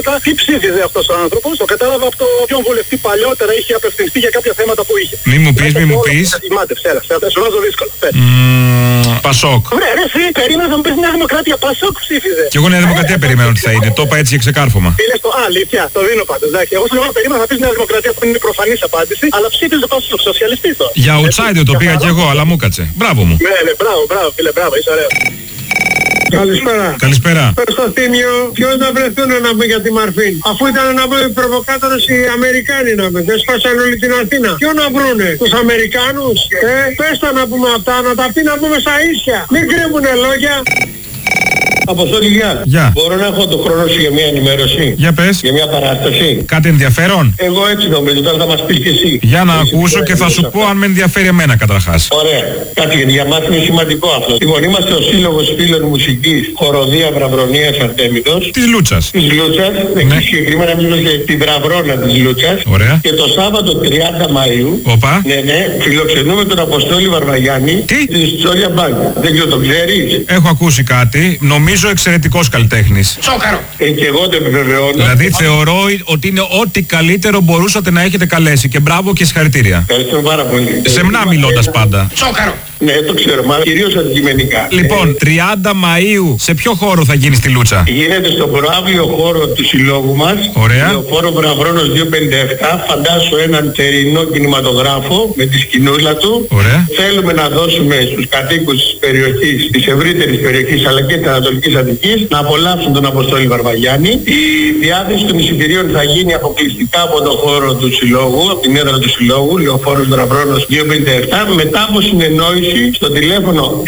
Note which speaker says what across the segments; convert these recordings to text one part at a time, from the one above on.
Speaker 1: γιαούρτα, τι ψήφιζε αυτός ο άνθρωπος. Το κατάλαβα από το ποιον βουλευτή παλιότερα είχε απευθυνθεί για κάποια θέματα που είχε.
Speaker 2: Μη μου πεις, μη μου πεις.
Speaker 1: Σου βάζω δύσκολο.
Speaker 2: Πασόκ.
Speaker 1: Ωραία, ρε, εσύ περίμενες να μου πεις Νέα Δημοκρατία. Πασόκ ψήφιζε.
Speaker 2: Και εγώ Νέα Δημοκρατία περίμενα ότι θα είναι. Το είπα έτσι για ξεκάρφωμα.
Speaker 1: Αλήθεια, το δίνω πάντως. Εγώ σου λέω περίμενα να πεις Νέα Δημοκρατία που είναι η προφανής απάντηση, αλλά ψήφιζε Πασόκ, σοσιαλιστής τώρα.
Speaker 2: Για outsider το πήγα κι εγώ, αλλά μου κάτσε. Μπράβο μου.
Speaker 1: Ναι, μπράβο, φίλε, μπράβο, είσαι ωραίο.
Speaker 3: Καλησπέρα.
Speaker 2: Καλησπέρα.
Speaker 3: Στο Τίμιο, ποιος να βρεθούν να πούμε για τη Μαρφίν. Αφού ήταν να πούμε οι προβοκάτορες οι Αμερικάνοι να πούμε. Δεν σπάσαν όλη την Αθήνα. Ποιο να βρούνε, τους Αμερικάνους. Πες τα να πούμε αυτά, να τα πει να πούμε στα ίσια. Μην κρύβουνε λόγια.
Speaker 4: Αποστόλη,
Speaker 2: γεια.
Speaker 4: Μπορώ να έχω το χρόνο σου για μια ενημέρωση?
Speaker 2: Για πες.
Speaker 4: Για μια παράσταση.
Speaker 2: Κάτι ενδιαφέρον?
Speaker 4: Εγώ έτσι νομίζω, τώρα θα μας πεις και εσύ.
Speaker 2: Για να ακούσω και θα σου πω αν με ενδιαφέρει εμένα καταρχάς.
Speaker 4: Ωραία. Κάτι γιατί για μας είναι σημαντικό αυτό. Λοιπόν, είμαστε ο Σύλλογος Φίλων Μουσικής Χοροδία Βραβρονίας Αρτέμιδος.
Speaker 2: Της Λούτσας.
Speaker 4: Της Λούτσας.
Speaker 2: Ναι.
Speaker 4: Συγκεκριμένα μιλώ για την Βραβρώνα της Λούτσας.
Speaker 2: Ωραία.
Speaker 4: Και το Σάββατο 30 Μαΐου.
Speaker 2: Όπα.
Speaker 4: Ναι, φιλοξενούμε τον Αποστόλη Βαρβαγιάννη.
Speaker 2: Τι?
Speaker 4: Της Τσόλια Μπάνκ. Δεν ξέρω, το ξέρεις?
Speaker 2: Έχω ακούσει κάτι. Νομίζω εξαιρετικός καλλιτέχνης.
Speaker 4: Τσόκαρο. Και εγώ το επιβεβαιώνω.
Speaker 2: Δηλαδή θεωρώ ότι είναι ό,τι καλύτερο μπορούσατε να έχετε καλέσει. Και μπράβο και συγχαρητήρια.
Speaker 4: Ευχαριστώ πάρα πολύ.
Speaker 2: Σεμνά μιλώντας πάντα.
Speaker 4: Τσόκαρο. Ναι, το ξέρω, μα κυρίως αντικειμενικά.
Speaker 2: Λοιπόν, 30 Μαΐου σε ποιο χώρο θα γίνει στη Λούτσα?
Speaker 4: Γίνεται στον προαύλιο χώρο του συλλόγου μας.
Speaker 2: Ωραία.
Speaker 4: Λεωφόρο Βραβρώνος 257. Φαντάσου έναν τερινό κινηματογράφο με τη σκηνούλα του.
Speaker 2: Ωραία.
Speaker 4: Θέλουμε να δώσουμε στους κατοίκους της περιοχής, της ευρύτερης περιοχής αλλά και της Ανατολικής Αττικής να απολαύσουν τον Αποστόλη Βαρβαγιάννη. Η διάθεση των εισιτηρίων θα γίνει αποκλειστικά από τον χώρο του συλλόγου, από την έδρα του συλλόγου, Λεωφόρος Βραβρώνος 257, μετά από συνεννόηση στο τηλέφωνο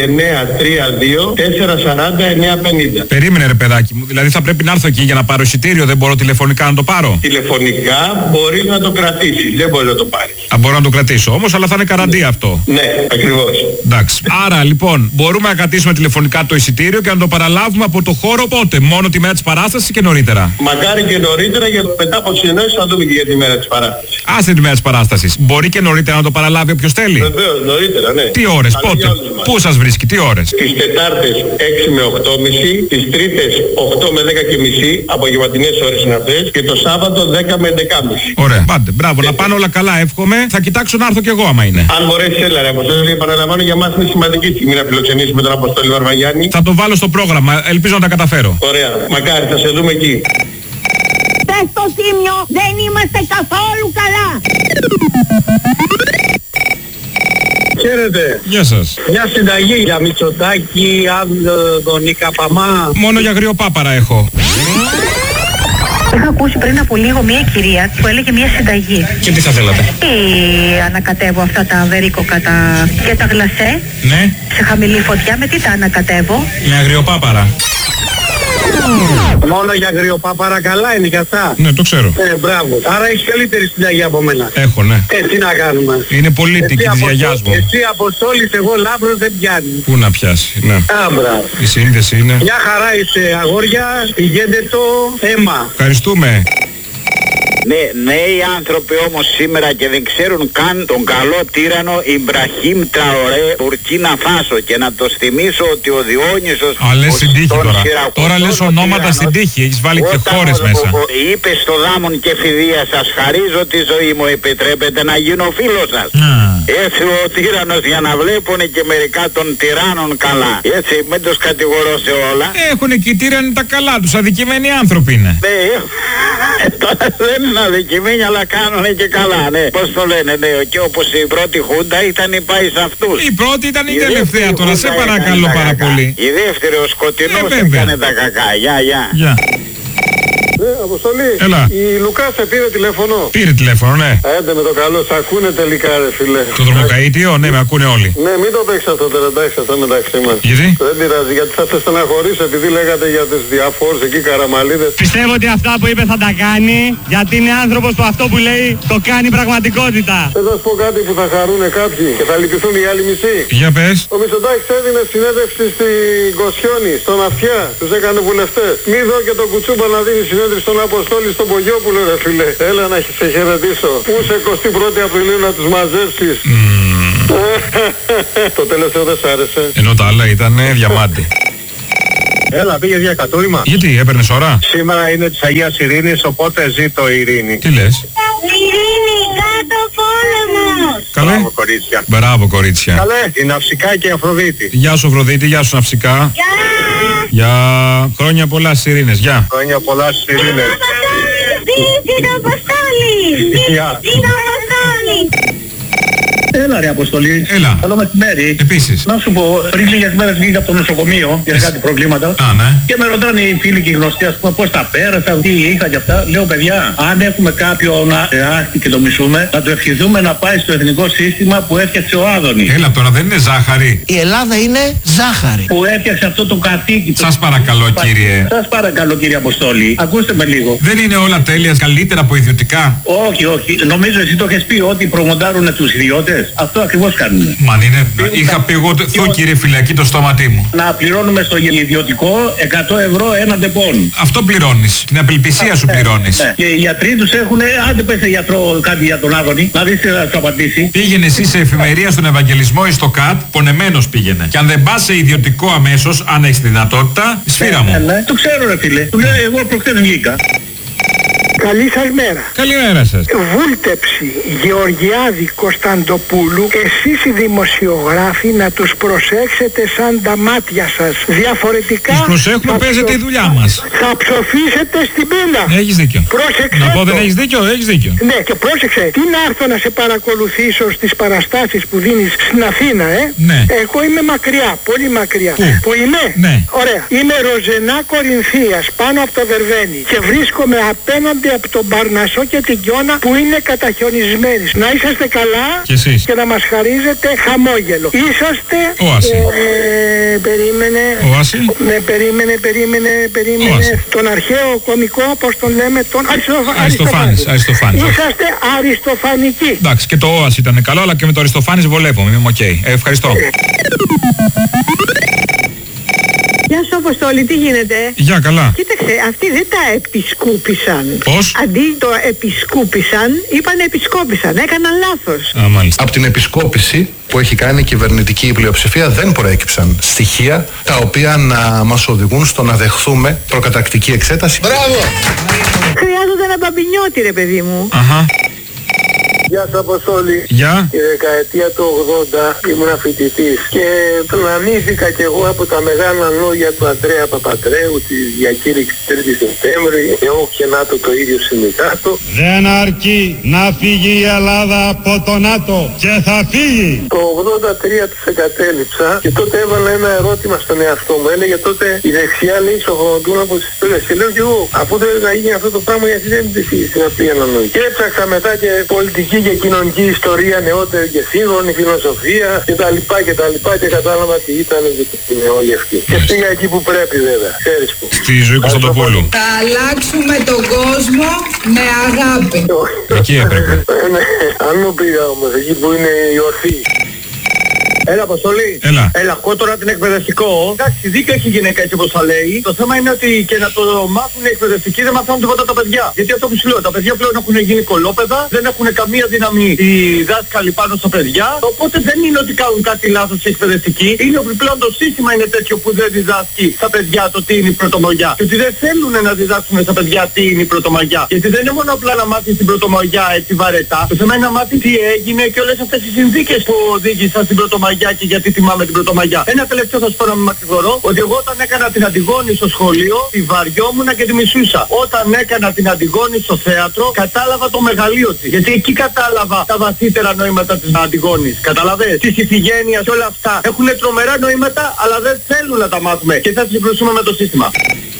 Speaker 4: 6932-440-950.
Speaker 2: Περίμενε ρε παιδάκι μου, δηλαδή θα πρέπει να έρθω εκεί για να πάρω εισιτήριο, δεν μπορώ τηλεφωνικά να το πάρω?
Speaker 4: Τηλεφωνικά μπορείς να το κρατήσεις, δεν μπορείς να το πάρεις.
Speaker 2: Μπορώ να το κρατήσω όμως, αλλά θα είναι καραντία αυτό.
Speaker 4: Ναι, ακριβώς.
Speaker 2: Εντάξει. Άρα λοιπόν, μπορούμε να κρατήσουμε τηλεφωνικά το εισιτήριο και να το παραλάβουμε από το χώρο πότε? Μόνο τη μέρα της παράστασης και νωρίτερα?
Speaker 4: Μακάρι και νωρίτερα, γιατί μετά από συνεννόηση θα δούμε και για τη μέρα της παράστασης.
Speaker 2: Άσε τη μέρα της παράστασης. Μπορεί και νωρίτερα να το παραλάβει όποιος θέλει?
Speaker 4: Βεβαίως, νωρίτερα, ναι.
Speaker 2: Τι ώρες, πότε? Πού σας βρίσκει, τι ώρες?
Speaker 4: Τις Τετάρτες 6 με 8.30, τις Τρίτες 8 με 10.30, απογευματινές ώρες είναι αυτές, και το Σάββατο 10 με 11.30.
Speaker 2: Ωραία, πάντε, μπράβο, να πάνε όλα καλά, εύχομαι. Θα κοιτάξω να έρθω κι εγώ άμα είναι.
Speaker 4: Αν μπορέσεις, έλα ρε Αποστόλη, επαναλαμβάνω, για μας είναι σημαντική στιγμή να φιλοξενήσουμε τον Αποστόλη Βαρβαγιάννη.
Speaker 2: Θα το βάλω στο πρόγραμμα, ελπίζω να τα καταφέρω.
Speaker 4: Ωραία, μακάρι, θα σε δούμε εκεί.
Speaker 5: Στο Τίμιο δεν είμαστε καθόλου καλά.
Speaker 3: Χαίρετε.
Speaker 2: Γεια σας.
Speaker 3: Μια συνταγή για Μητσοτάκη, Άδωνη, Καπαμά.
Speaker 2: Μόνο για γριοπάπαρα έχω.
Speaker 6: Είχα ακούσει πριν από λίγο μια κυρία που έλεγε μια συνταγή.
Speaker 2: Και τι θα θέλατε?
Speaker 6: Ανακατεύω αυτά τα βερίκοκα και τα γλασέ.
Speaker 2: Ναι.
Speaker 6: Σε χαμηλή φωτιά, με τι τα ανακατεύω?
Speaker 2: Με αγριοπάπαρα.
Speaker 3: Μόνο για γριοπάπαρα καλά είναι και αυτά.
Speaker 2: Ναι, το ξέρω.
Speaker 3: Μπράβο. Άρα έχεις καλύτερη συνταγή από μένα.
Speaker 2: Έχω, ναι.
Speaker 3: Τι να κάνουμε.
Speaker 2: Είναι πολίτικη της γιαγιάς μου.
Speaker 3: Εσύ Αποστόλης, εγώ Λάμπρος, δεν πιάνει.
Speaker 2: Πού να πιάσει, ναι.
Speaker 3: Μπράβο.
Speaker 2: Η σύνδεση είναι.
Speaker 3: Μια χαρά είσαι αγόρια, πηγαίνετε το αίμα.
Speaker 2: Ευχαριστούμε.
Speaker 7: Ναι, νέοι άνθρωποι όμως σήμερα και δεν ξέρουν καν τον καλό τύρανο Ιμπραχήμ Τραορέ, Μπουρκίνα Φάσο, και να το θυμίσω ότι ο Διόνυσος...
Speaker 2: λες στην τύχη τώρα. Τώρα λες ονόματα στην τύχη, έχεις βάλει και χώρες μέσα.
Speaker 7: Είπε στο Δάμον και Φιδία, σας χαρίζω τη ζωή μου, επιτρέπετε να γίνω φίλος σας. Έτσι ο τύρανος, για να βλέπουν και μερικά των τυράννων καλά. Έτσι, μην τους κατηγορώ σε όλα.
Speaker 2: Έχουνε και οι τύρανοι τα καλά τους, αδικημένοι άνθρωποι είναι.
Speaker 7: Ναι, τώρα δεν είναι αδικημένοι, αλλά κάνουνε και καλά, ναι. Πώς το λένε, ναι, και όπως η πρώτη χούντα ήταν η πάει σε αυτούς.
Speaker 2: Η πρώτη ήταν η τελευταία τώρα, σε παρακαλώ πάρα πολύ.
Speaker 7: Η δεύτερη, ο σκοτεινός, έκανε τα κακά. Γεια.
Speaker 3: Αποστολή.
Speaker 2: Έλα.
Speaker 3: Η Λουκά σε πήρε τηλέφωνο.
Speaker 2: Πήρε τηλέφωνο, ναι.
Speaker 3: Έντε με το καλό, σε ακούνε τελικά ρε φίλε.
Speaker 2: Το δρομοκαΐτιο, ναι, με ακούνε όλοι.
Speaker 3: Ναι, μην το παίξεις αυτό τώρα, εντάξει, αυτό μεταξύ μας.
Speaker 2: Γιατί?
Speaker 3: Δεν πειράζει, γιατί θα σε στεναχωρήσω επειδή λέγατε για τις διαφόρους εκεί καραμαλίδες.
Speaker 8: Πιστεύω ότι αυτά που είπε θα τα κάνει, γιατί είναι άνθρωπος που αυτό που λέει το κάνει πραγματικότητα.
Speaker 3: Θες να σου πω κάτι που θα χαρούνε κάποιοι και θα λυπηθούν οι άλλοι μισοί.
Speaker 2: Για πες.
Speaker 3: Ο Μητσοτάκης έδινε συνέντευξη στην Κοσιόνη, στον Αυτιά, τους έκανε βουλευτές. Μη δω και τον Κουτσούμπα να δίνει συνέντευξη στον Αποστόλη στον Πογιόπουλο ρε φίλε. Έλα να σε χαιρετήσω. Πού σε 21η Απριλίου να τους μαζέψεις. Το τελευταίο δεν σ' άρεσε?
Speaker 2: Ενώ τα άλλα ήταν διαμάντι.
Speaker 1: Έλα, πήγε για κατούριμα.
Speaker 2: Γιατί, έπαιρνες ώρα?
Speaker 1: Σήμερα είναι της Αγίας Ειρήνης, οπότε ζήτω η ειρήνη.
Speaker 2: Τι λες?
Speaker 5: Ειρήνη, κάτω πόλεμος.
Speaker 2: Καλέ.
Speaker 1: Μπράβο, κορίτσια.
Speaker 2: Μπράβο, κορίτσια.
Speaker 1: Καλέ, η Ναυσικά και η Αφροδίτη.
Speaker 2: Γεια σου, Αφροδίτη, γεια σου, Ναυσικά.
Speaker 5: Γεια!
Speaker 2: Για χρόνια πολλά στις Ειρήνες, γεια.
Speaker 1: Χρόνια πολλά στις Ειρήνες.
Speaker 5: Την Αποστόλη!
Speaker 1: Γεια.
Speaker 5: Την Αποστόλη!
Speaker 3: Έλα ρε Αποστολή.
Speaker 2: Έλα.
Speaker 3: Καλό μεσημέρι.
Speaker 2: Επίσης.
Speaker 3: Να σου πω, πριν λίγες μέρες βγήκα από το νοσοκομείο για κάτι προβλήματα.
Speaker 2: Α, ναι.
Speaker 3: Και με ρωτάνε οι φίλοι και οι γνωστοί, ας πούμε, πώς τα πέρασα, τι είχα και αυτά. Λέω, παιδιά, αν έχουμε κάποιον άσχη και το μισούμε, να το ευχηθούμε να πάει στο εθνικό σύστημα που έφτιαξε ο Άδωνης.
Speaker 2: Έλα τώρα, δεν είναι ζάχαρη.
Speaker 9: Η Ελλάδα είναι ζάχαρη.
Speaker 3: Που έφτιαξε αυτό το κατοίκι.
Speaker 2: Σας παρακαλώ, κύριε.
Speaker 3: Σας παρακαλώ, κύριε Αποστόλη. Ακούστε με λίγο.
Speaker 2: Δεν είναι όλα τέλεια, καλύτερα από ιδιωτικά?
Speaker 3: Όχι, όχι. Νομίζω εσύ το έχεις πει ότι προμοντάρουν τους ιδιώτες. Αυτό ακριβώς κάνουν.
Speaker 2: Μα είναι. Είχα πει εγώ, θω κύριε φυλακή το στόματί μου.
Speaker 3: Να πληρώνουμε στο ιδιωτικό 100 ευρώ έναν τεπών.
Speaker 2: Αυτό πληρώνεις. Την απελπισία σου πληρώνεις.
Speaker 3: Ναι. Και οι γιατροί τους έχουν, άντε πες σε γιατρό κάτι για τον Άδωνη, να δεις τι θα σου απαντήσει.
Speaker 2: Πήγαινε εσύ σε εφημερία στον Ευαγγελισμό ή στο ΚΑΤ, πονεμένος πήγαινε. Και αν δεν πας σε ιδιωτικό αμέσως, αν έχεις τη δυνατότητα, σφύρα μου.
Speaker 3: Ναι. Το ξέρω ρε φίλε. Του λέω εγώ προχτές βγήκα.
Speaker 1: Καλή σας μέρα.
Speaker 2: Καλημέρα σας.
Speaker 1: Βούλτεψη Γεωργιάδη Κωνσταντοπούλου, εσείς οι δημοσιογράφοι να τους προσέξετε σαν τα μάτια σας. Διαφορετικά
Speaker 2: Τους προσέχουμε, παίζετε η δουλειά μας.
Speaker 1: θα ψοφήσετε στην πείνα.
Speaker 2: Έχεις δίκιο.
Speaker 1: Πρόσεξε.
Speaker 2: Να πω δεν
Speaker 1: το.
Speaker 2: έχεις δίκιο, έχεις δίκιο.
Speaker 1: Ναι, και πρόσεξε, τι να έρθω να σε παρακολουθήσω στις παραστάσεις που δίνεις στην Αθήνα,
Speaker 2: Ναι.
Speaker 1: Εγώ είμαι μακριά, πολύ μακριά.
Speaker 2: Πού?
Speaker 1: Είμαι?
Speaker 2: Ναι.
Speaker 1: Ωραία. Είμαι Ροζενά Κορινθίας, πάνω από το Δερβαίνι. Και βρίσκομαι απέναντι από τον Παρνασσό και την Κιώνα που είναι καταχιονισμένοι. Να είσαστε καλά
Speaker 2: Και εσείς.
Speaker 1: και να μας χαρίζετε χαμόγελο. Είσαστε...
Speaker 2: Όαση.
Speaker 1: Περίμενε.
Speaker 2: Όαση.
Speaker 1: Ναι, περίμενε.
Speaker 2: Όαση.
Speaker 1: Τον αρχαίο κωμικό, πώς τον λέμε, τον
Speaker 2: Αριστοφάνης.
Speaker 1: Είσαστε αριστοφανικοί.
Speaker 2: Εντάξει, και το ΟΑΣ ήταν καλό, αλλά και με το Αριστοφάνης βολεύομαι. Είμαι οκ. Ευχαριστώ.
Speaker 10: Γεια σου Αποστόλη, τι γίνεται?
Speaker 2: Γεια, καλά.
Speaker 10: Κοίταξε, αυτοί δεν τα επισκούπησαν.
Speaker 2: Πώς?
Speaker 10: Αντί το επισκούπησαν, είπαν επισκόπησαν. Έκαναν λάθος.
Speaker 2: Α, μάλιστα.
Speaker 11: Από την επισκόπηση που έχει κάνει η κυβερνητική πλειοψηφία δεν προέκυψαν στοιχεία τα οποία να μας οδηγούν στο να δεχθούμε προκαταρκτική εξέταση.
Speaker 9: Μπράβο!
Speaker 10: Χρειάζονται ένα μπαμπινιώτη ρε παιδί μου.
Speaker 2: Αχα.
Speaker 1: Γεια σας Αποστόλη.
Speaker 2: Γεια.
Speaker 1: Τη δεκαετία του 80 ήμουν φοιτητής και πλανήθηκα κι εγώ από τα μεγάλα λόγια του Ανδρέα Παπαντρέου της διακήρυξης 3 Σεπτέμβρη και όχι να το ίδιο συνδικάτο.
Speaker 8: Δεν αρκεί να φύγει η Ελλάδα από το ΝΑΤΟ και θα φύγει.
Speaker 1: Το 83 τους εγκατέλειψα και τότε έβαλα ένα ερώτημα στον εαυτό μου. Έλεγε τότε η δεξιά λέει σοχοντούν από τις ιστορίες και λέω κι εγώ αφού δεν να γίνει αυτό το πράγμα γιατί δεν είναι στην απλή αναλογία. Και έψαξα μετά και πολιτική και κοινωνική ιστορία, νεότερη και σύγχρονη φιλοσοφία κτλ. Και κατάλαβα τι ήταν είναι όλοι αυτοί. Και πήγα εκεί που πρέπει βέβαια, ξέρεις που.
Speaker 2: Στη ζωή Κωνσταντοπούλου.
Speaker 12: Θα αλλάξουμε τον κόσμο με αγάπη.
Speaker 2: Εκεί έπρεπε.
Speaker 1: Ναι, αλλού πήγα όμως, εκεί που είναι η ορθή. Έλα Αποστολή.
Speaker 2: Έλα.
Speaker 1: Ακούω τώρα την εκπαιδευτικό. Εντάξει, δίκιο έχει η γυναίκα έτσι όπως θα λέει. Το θέμα είναι ότι και να το μάθουν οι εκπαιδευτικοί δεν μαθαίνουν τίποτα τα παιδιά. Γιατί αυτό που σου λέω, τα παιδιά πλέον έχουν γίνει κολόπεδα, δεν έχουν καμία δύναμη οι δάσκαλοι πάνω στα παιδιά. Οπότε δεν είναι ότι κάνουν κάτι λάθος οι εκπαιδευτικοί. Είναι ότι πλέον το σύστημα είναι τέτοιο που δεν διδάσκει στα παιδιά το τι είναι η πρωτομαγιά. Και ότι δεν θέλουν να διδάξουν στα παιδιά τι είναι η πρωτομαγιά. Γιατί δεν είναι μόνο απλά να μάθει την πρωτομαγιά έτσι βαρετά. Το θέμα είναι να μάθει τι έγινε και όλες αυτές οι συνθήκες που οδήγησαν στην πρωτομαγιά και γιατί τιμάμε την Πρωτομαγιά. Ένα τελευταίο θα σου πω να μην μακρηγορώ, ότι εγώ όταν έκανα την Αντιγόνη στο σχολείο, τη βαριόμουνα και τη μισούσα. Όταν έκανα την Αντιγόνη στο θέατρο, κατάλαβα το μεγαλείο της. Γιατί εκεί κατάλαβα τα βαθύτερα νοήματα της Αντιγόνης. Καταλαβες, της Ιφηγένειας και όλα αυτά. Έχουν τρομερά νοήματα, αλλά δεν θέλουν να τα μάθουμε και θα συγκρουσούμε με το σύστημα.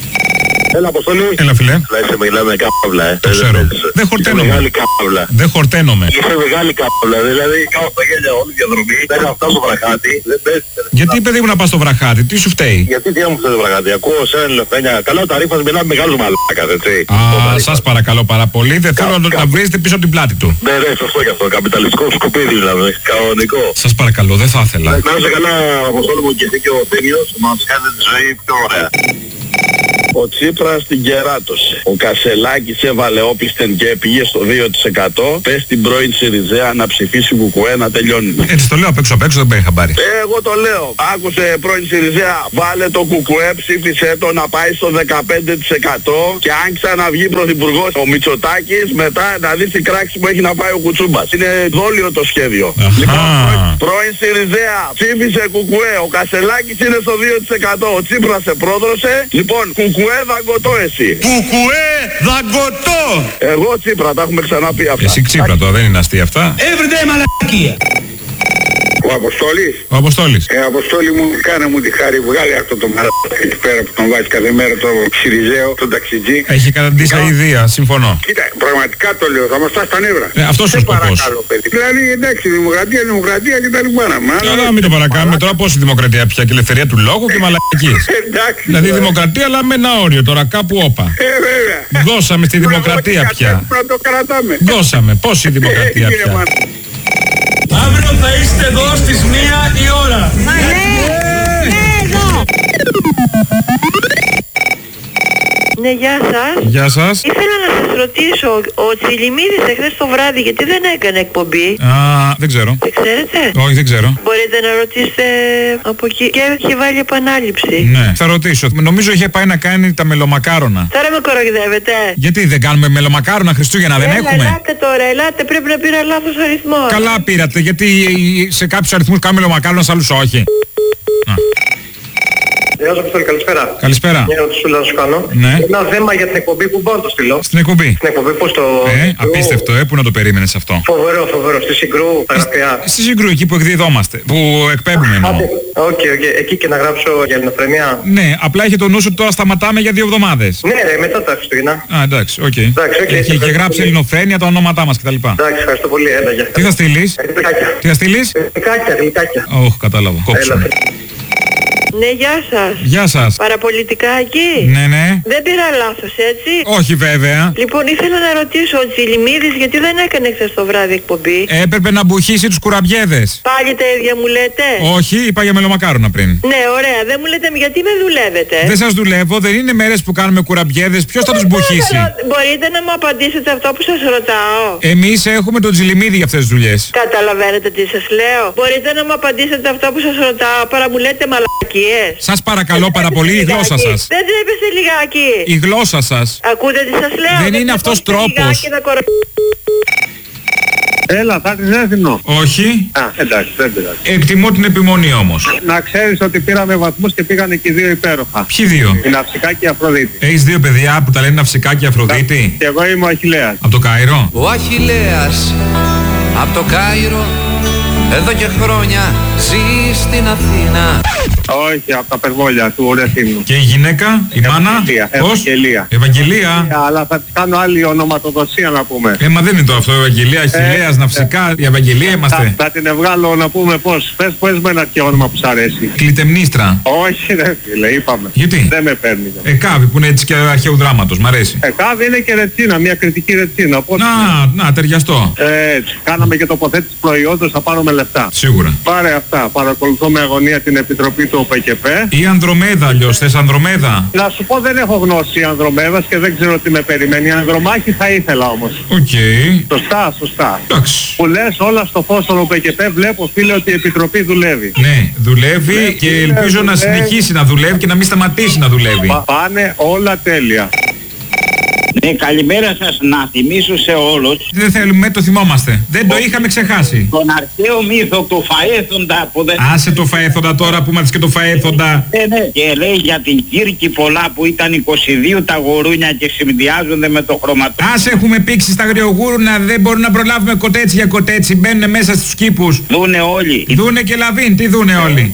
Speaker 1: Έλα Αποστολή.
Speaker 2: Έλα φίλε.
Speaker 1: Είσαι μεγάλη καύλα,
Speaker 2: Το ξέρω. Δεν χορταίνομαι. Δεν χορταίνομαι.
Speaker 1: Είσαι μεγάλη καύλα, δηλαδή κάω στα γέλια όλη τη διαδρομή, δεν θα φτάσω στο βραχάτι, δεν πέστε.
Speaker 2: Γιατί παιδί μου να πας στο βραχάτι, τι σου φταίει?
Speaker 1: Γιατί τι μου φταίει το βραχάτι, ακούω σε ένα λεφτένια, καλά ο Ταρίφας μιλάμε μεγάλους μαλάκας, έτσι.
Speaker 2: Α, σας παρακαλώ πάρα πολύ, δεν θέλω να βρίζετε πίσω από την πλάτη του.
Speaker 1: Ναι, σωστό και αυτό, καπιταλιστικό σκουπίδι δηλαδή, κανονικό.
Speaker 2: Σας παρακαλώ, δεν θα ήθελα.
Speaker 1: Να είσαι καλά Αποστόλη μου και εσύ και ο Τένιος, μας κάνετε τη ζωή πιο ωραία. Ο Τσίπρας την κεράτωσε. Ο Κασελάκης έβαλε όπισθεν και πήγε στο 2%. Πες την πρώην Σιριζέα να ψηφίσει Κουκουέ να τελειώνει.
Speaker 2: Έτσι το λέω απ' έξω δεν παίρνει χαμπάρι.
Speaker 1: Εγώ το λέω. Άκουσε πρώην Σιριζέα. Βάλε το Κουκουέ, ψήφισε το να πάει στο 15% και αν ξαναβγεί πρωθυπουργός ο Μητσοτάκης, μετά να δεις τι κράξη που έχει να πάει ο Κουτσούμπας. Είναι δόλιο το σχέδιο. Λοιπόν, πρώην Σιριζέα, ψήφισε Κουκουέ. Ο Κασελάκης είναι στο 2%. Ο Τσίπρας σε πρόδρωσε. Λοιπόν, Κουκουέ δαγκωτό εσύ.
Speaker 13: Κουκουέ δαγκωτό.
Speaker 1: Εγώ Τσίπρα, τα έχουμε ξαναπεί αυτά.
Speaker 2: Εσύ Τσίπρα τώρα, δεν είναι αστεία αυτά.
Speaker 13: Everyday μαλακία.
Speaker 4: Ο Αποστόλης.
Speaker 2: Ο Αποστόλης.
Speaker 4: Αποστόλη μου, κάνε μου τη χάρη, βγάλε αυτό το μαλάκα εκεί πέρα που τον βάζει κάθε μέρα, το Σιριζέο, τον ταξιτζή.
Speaker 2: Έχει καταντήσει αηδία, συμφωνώ.
Speaker 4: Κοίτα, πραγματικά το λέω, θα μας φτάσει στα νεύρα.
Speaker 2: Αυτός ο σκοπός.
Speaker 4: Παρακαλώ, παιδί. Δηλαδή, εντάξει, δημοκρατία και τα λοιπά.
Speaker 2: Αλλά μην το παρακάνουμε τώρα, πόση δημοκρατία πια και ελευθερία του λόγου και μαλακίες.
Speaker 4: Εντάξει.
Speaker 2: Δηλαδή δημοκρατία, αλλά με ένα όριο τώρα, κάπου όπα.
Speaker 4: Βέβαια.
Speaker 2: Δώσαμε στη δημοκρατία πια.
Speaker 4: Να το κρατάμε.
Speaker 2: Δώσαμε, πόση δημοκρατία πια.
Speaker 13: Αύριο θα είστε εδώ στις 1 η ώρα.
Speaker 10: Ναι, γεια σας.
Speaker 2: Γεια σας.
Speaker 10: Ήθελα να σας ρωτήσω, ο Τσιλιμίδης εχθές το βράδυ γιατί δεν έκανε εκπομπή?
Speaker 2: Δεν ξέρω.
Speaker 10: Δεν ξέρετε?
Speaker 2: Όχι, δεν ξέρω.
Speaker 10: Μπορείτε να ρωτήσετε από εκεί. Και έχει βάλει επανάληψη.
Speaker 2: Ναι, θα ρωτήσω. Νομίζω είχε πάει να κάνει τα μελομακάρονα.
Speaker 10: Τώρα με κοροϊδεύετε.
Speaker 2: Γιατί δεν κάνουμε μελομακάρονα Χριστούγεννα, δεν έχουμε?
Speaker 10: Ελάτε τώρα, ελάτε, πρέπει να πήρα λάθος αριθμό.
Speaker 2: Καλά πήρατε, γιατί σε κάποιους αριθμούς κάνουμε μελομακάρονα, σε άλλους όχι.
Speaker 14: Γεια σας Αποστόλη, καλησπέρα.
Speaker 2: Καλησπέρα.
Speaker 14: Μια ερωτησούλα να σου κάνω.
Speaker 2: Ναι.
Speaker 14: Ένα θέμα για την εκπομπή που μπορώ να το στείλω.
Speaker 2: Στην εκπομπή.
Speaker 14: Στην εκπομπή πώς το...
Speaker 2: Απίστευτο, πού να το περίμενες αυτό.
Speaker 14: Φοβερό. Στη Συγκρού, τα γραφεία.
Speaker 2: Στη Συγκρού, εκεί που εκδιδόμαστε, που εκπέμπουμε εννοώ.
Speaker 14: Οκ. Εκεί και να γράψω για ελληνοφρενεία.
Speaker 2: Ναι, απλά είχε το νου σου τώρα σταματάμε για 2 εβδομάδες.
Speaker 14: Ναι, ρε, μετά τα Χριστούγεννα.
Speaker 2: Εντάξει, οκ. Και γράψε ελληνοφρένεια, τα ονόματά μας κτλ.
Speaker 14: Εντάξει, ευχαριστώ πολύ, έλα.
Speaker 2: Τι θα στείλεις? Τι θα στείλεις?
Speaker 14: Γλυκάκια.
Speaker 2: Όχι, κατάλαβα. Κόψουμε.
Speaker 10: Ναι, γεια σας.
Speaker 2: Γεια σας.
Speaker 10: Παραπολιτικά εκεί.
Speaker 2: Ναι.
Speaker 10: Δεν πήρα λάθος, έτσι?
Speaker 2: Όχι βέβαια.
Speaker 10: Λοιπόν, ήθελα να ρωτήσω, ο Τσιλιμίδης γιατί δεν έκανε χθες το βράδυ εκπομπή?
Speaker 2: Έπρεπε να μπουχίσει τους κουραμπιέδες.
Speaker 10: Πάλι τα ίδια μου λέτε?
Speaker 2: Όχι, είπα για μελομακάρονα πριν.
Speaker 10: Ναι, ωραία. Δεν μου λέτε γιατί με δουλεύετε?
Speaker 2: Δεν σας δουλεύω, δεν είναι μέρες που κάνουμε κουραμπιέδες. Ποιος θα τους μπουχίσει?
Speaker 10: Μπορείτε να μου απαντήσετε αυτό που σας ρωτάω?
Speaker 2: Εμείς έχουμε τον Τσιλιμίδη για αυτές τις δουλειές.
Speaker 10: Καταλαβαίνετε τι σας λέω? Μπορείτε να μου απαντήσετε αυτό που σας ρωτάω, παρά μου λέτε μαλακίες?
Speaker 2: Σας παρακαλώ πάρα πολύ, η γλώσσα σας.
Speaker 10: Δεν τρέπεστε λιγάκι?
Speaker 2: Η γλώσσα σας.
Speaker 10: Ακούτε τι σας λέω?
Speaker 2: Δεν είναι αυτός τρόπος.
Speaker 3: Έλα, θα της έθινω.
Speaker 2: Όχι.
Speaker 3: Εντάξει, δεν πειράζει.
Speaker 2: Εκτιμώ την επιμονή όμως.
Speaker 3: Να ξέρεις ότι πήραμε βαθμούς και πήγανε και οι 2 υπέροχα.
Speaker 2: Ποιοι 2?
Speaker 3: Η Ναυσικά και η Αφροδίτη.
Speaker 2: Έχεις 2 παιδιά που τα λένε Ναυσικά και Αφροδίτη?
Speaker 3: Και εγώ είμαι ο Αχιλλέας.
Speaker 2: Από το Κάιρο.
Speaker 15: Ο Αχιλλέας από το Κάιρο εδώ και χρόνια ζει στην Αθήνα.
Speaker 3: Όχι, από τα Περβόλια του Ρεθύμνου.
Speaker 2: Και η γυναίκα, η μάνα, πώς? Ευαγγελία.
Speaker 3: Αλλά θα της κάνω άλλη ονοματοδοσία να πούμε.
Speaker 2: Μα δεν είναι το αυτό, Ευαγγελία, Αχιλλέας, Ναυσικά, η Ευαγγελία είμαστε.
Speaker 3: Θα την βγάλω να πούμε πώς. Πες με ένα αρχαίο όνομα που σ' αρέσει.
Speaker 2: Κλητεμνίστρα.
Speaker 3: Όχι ρε φίλε, είπαμε.
Speaker 2: Γιατί?
Speaker 3: Δεν με παίρνει.
Speaker 2: Κάβη που είναι έτσι και αρχαίου δράματος, μ' αρέσει.
Speaker 3: Κάβη είναι και ρετσίνα, μια κριτική ρετσίνα.
Speaker 2: Να, ταιριαστό.
Speaker 3: Έτσι, κάναμε και τοποθέτηση προϊόντος, θα πάρουμε λεφτά.
Speaker 2: Σίγουρα.
Speaker 3: Πάρε αυτά, παρακολουθώ με αγωνία την επιτροπή του ΟΠΕΚΕΠ.
Speaker 2: Ή Ανδρομέδα, αλλιώς θες Ανδρομέδα?
Speaker 3: Να σου πω, δεν έχω γνώση Ανδρομέδας και δεν ξέρω τι με περιμένει. Ανδρομάχη θα ήθελα όμως.
Speaker 2: Οκ.
Speaker 3: Σωστά.
Speaker 2: Εντάξει.
Speaker 3: Που λες όλα στο φως των ΟΠΕΚΕΠ, βλέπω φίλε ότι η επιτροπή δουλεύει.
Speaker 2: Ναι, δουλεύει και ελπίζω να συνεχίσει να δουλεύει και να μην σταματήσει να δουλεύει.
Speaker 3: Πάνε όλα τέλεια.
Speaker 16: Ναι, καλημέρα σας. Να θυμίσω σε όλους.
Speaker 2: Δεν θέλουμε, το θυμόμαστε. Δεν το είχαμε ξεχάσει.
Speaker 16: Τον αρχαίο μύθο του Φαέθοντα που δεν...
Speaker 2: Άσε το Φαέθοντα τώρα που είμαστε και το Φαέθοντα.
Speaker 16: Ναι. Και λέει για την Κύρκη πολλά που ήταν 22 τα γουρούνια και συνδυάζονται με το χρωματό.
Speaker 2: Άσε έχουμε πήξει στα αγριογούρουνα, δεν μπορούμε να προλάβουμε κοτέτσι για κοτέτσι. Μπαίνουν μέσα στους κήπους.
Speaker 16: Δούνε όλοι.
Speaker 2: Δούνε και Λαβίν, τι δούνε όλοι?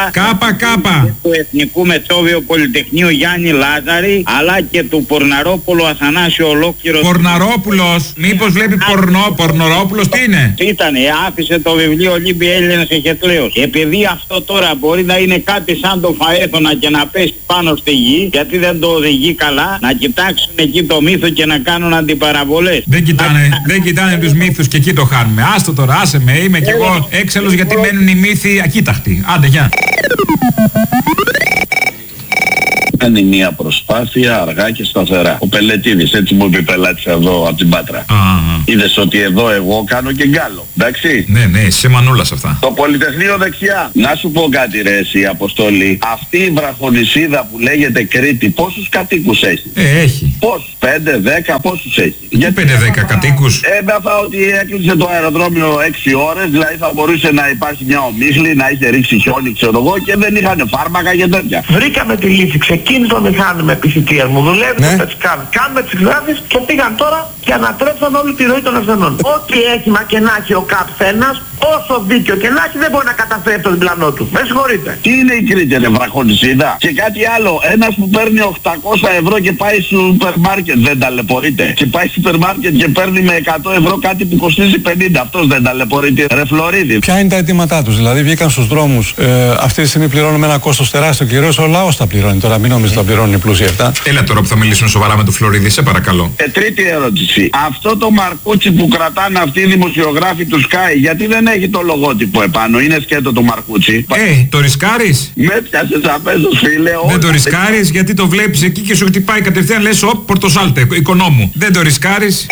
Speaker 2: Κάπα.
Speaker 16: Του Εθνικού Μετσόβιο Πολυτεχνείου Γιάννη Λάζαρη, αλλά και του Πορναρόπουλου Αθανάσιο ολόκληρο.
Speaker 2: Πορναρόπουλος, μήπως βλέπει πορνό? Πορναρόπουλος τι είναι?
Speaker 16: Ήτανε, άφησε το βιβλίο Ολύμπη Έλληνας Εχετλέος. Επειδή αυτό τώρα μπορεί να είναι κάτι σαν το Φαέθωνα και να πέσει πάνω στη γη, γιατί δεν το οδηγεί καλά, να κοιτάξουν εκεί το μύθο και να κάνουν αντιπαραβολές.
Speaker 2: Δεν κοιτάνε τους μύθους και εκεί το χάνουμε. Άστο τώρα, άσε με, είμαι κι εγώ έξαλλος γιατί μένουν οι μύθοι ακοίταχτοι. Άντε, γεια.
Speaker 17: κάνει μια προσπάθεια αργά και σταθερά. Ο Πελετίδης, έτσι μου είπε πελάτης εδώ από την Πάτρα. Είδες ότι εδώ εγώ κάνω και γκάλο, εντάξει.
Speaker 2: Ναι, σε μανούλα σε αυτά.
Speaker 17: Το Πολυτεχνείο δεξιά. Να σου πω κάτι ρε εσύ Αποστόλη. Αυτή η βραχονισίδα που λέγεται Κρήτη, πόσους κατοίκους έχει?
Speaker 2: Έχει.
Speaker 17: Πόσους? 5, 10, πόσους έχει?
Speaker 2: Γιατί 5-10 κατοίκους?
Speaker 17: Έμαθα ότι έκλεισε το αεροδρόμιο 6 ώρες, δηλαδή θα μπορούσε να υπάρχει μια ομίχλη, να είχε ρίξει χιόνι ξέρω εγώ και δεν είχαν φάρμακα και τέτοια.
Speaker 18: Βρήκαμε τη λύση, ξεκίνησε το μηχάνημα επί θητείας μου, δουλεύει το πετσικάν. Κάνουμε τις γράφεις και πήγαν τώρα και ανατρέψαν όλη τη ροή των ασθενών. Ό,τι όχημα και να έχει ο καθένας, όσο δίκιο και να έχει δεν μπορεί να καταφέρει τον διπλανό του. Με συγχωρείτε.
Speaker 17: Τι είναι η Κρήτη ρε βραχονισίδα? Και κάτι άλλο, ένας που παίρνει 800 ευρώ και πάει στο σούπερ μάρκετ δεν ταλαιπωρείται? Και πάει στο σούπερ μάρκετ και παίρνει με 100 ευρώ κάτι που κοστίζει 50, αυτός δεν ταλαιπωρείται? Ρε Φλωρίδη.
Speaker 19: Ποια είναι τα αιτήματά τους? Δηλαδή βγήκαν στους δρόμους, αυτή τη στιγμή πληρώνουμε ένα κόστος τεράστιο, κυρίως ο λαός τα πληρώνει τώρα, μην νομίζετε τα πληρώνουν οι πλούσιοι αυτά.
Speaker 2: Έλα τώρα που θα μιλήσουμε σοβαρά με τον Φλωρίδη, σε παρακαλώ.
Speaker 17: Τρίτη ερώτηση. Αυτό το μαρκούτσι που κρατάνε αυτοί οι δημοσιογράφοι του Sky, γιατί δεν έχει το λογότυπο επάνω? Είναι σκέτο το μαρκούτσι.
Speaker 2: Το ρισκάρεις?
Speaker 17: Με πιάσες αμέσως φίλε.
Speaker 2: Δεν το ρισκάρεις γιατί το βλέπεις εκεί και σου χτυπάει κατευθείαν, λες πορτοσάλτε, οικονόμου. Δεν το ρισκάρεις.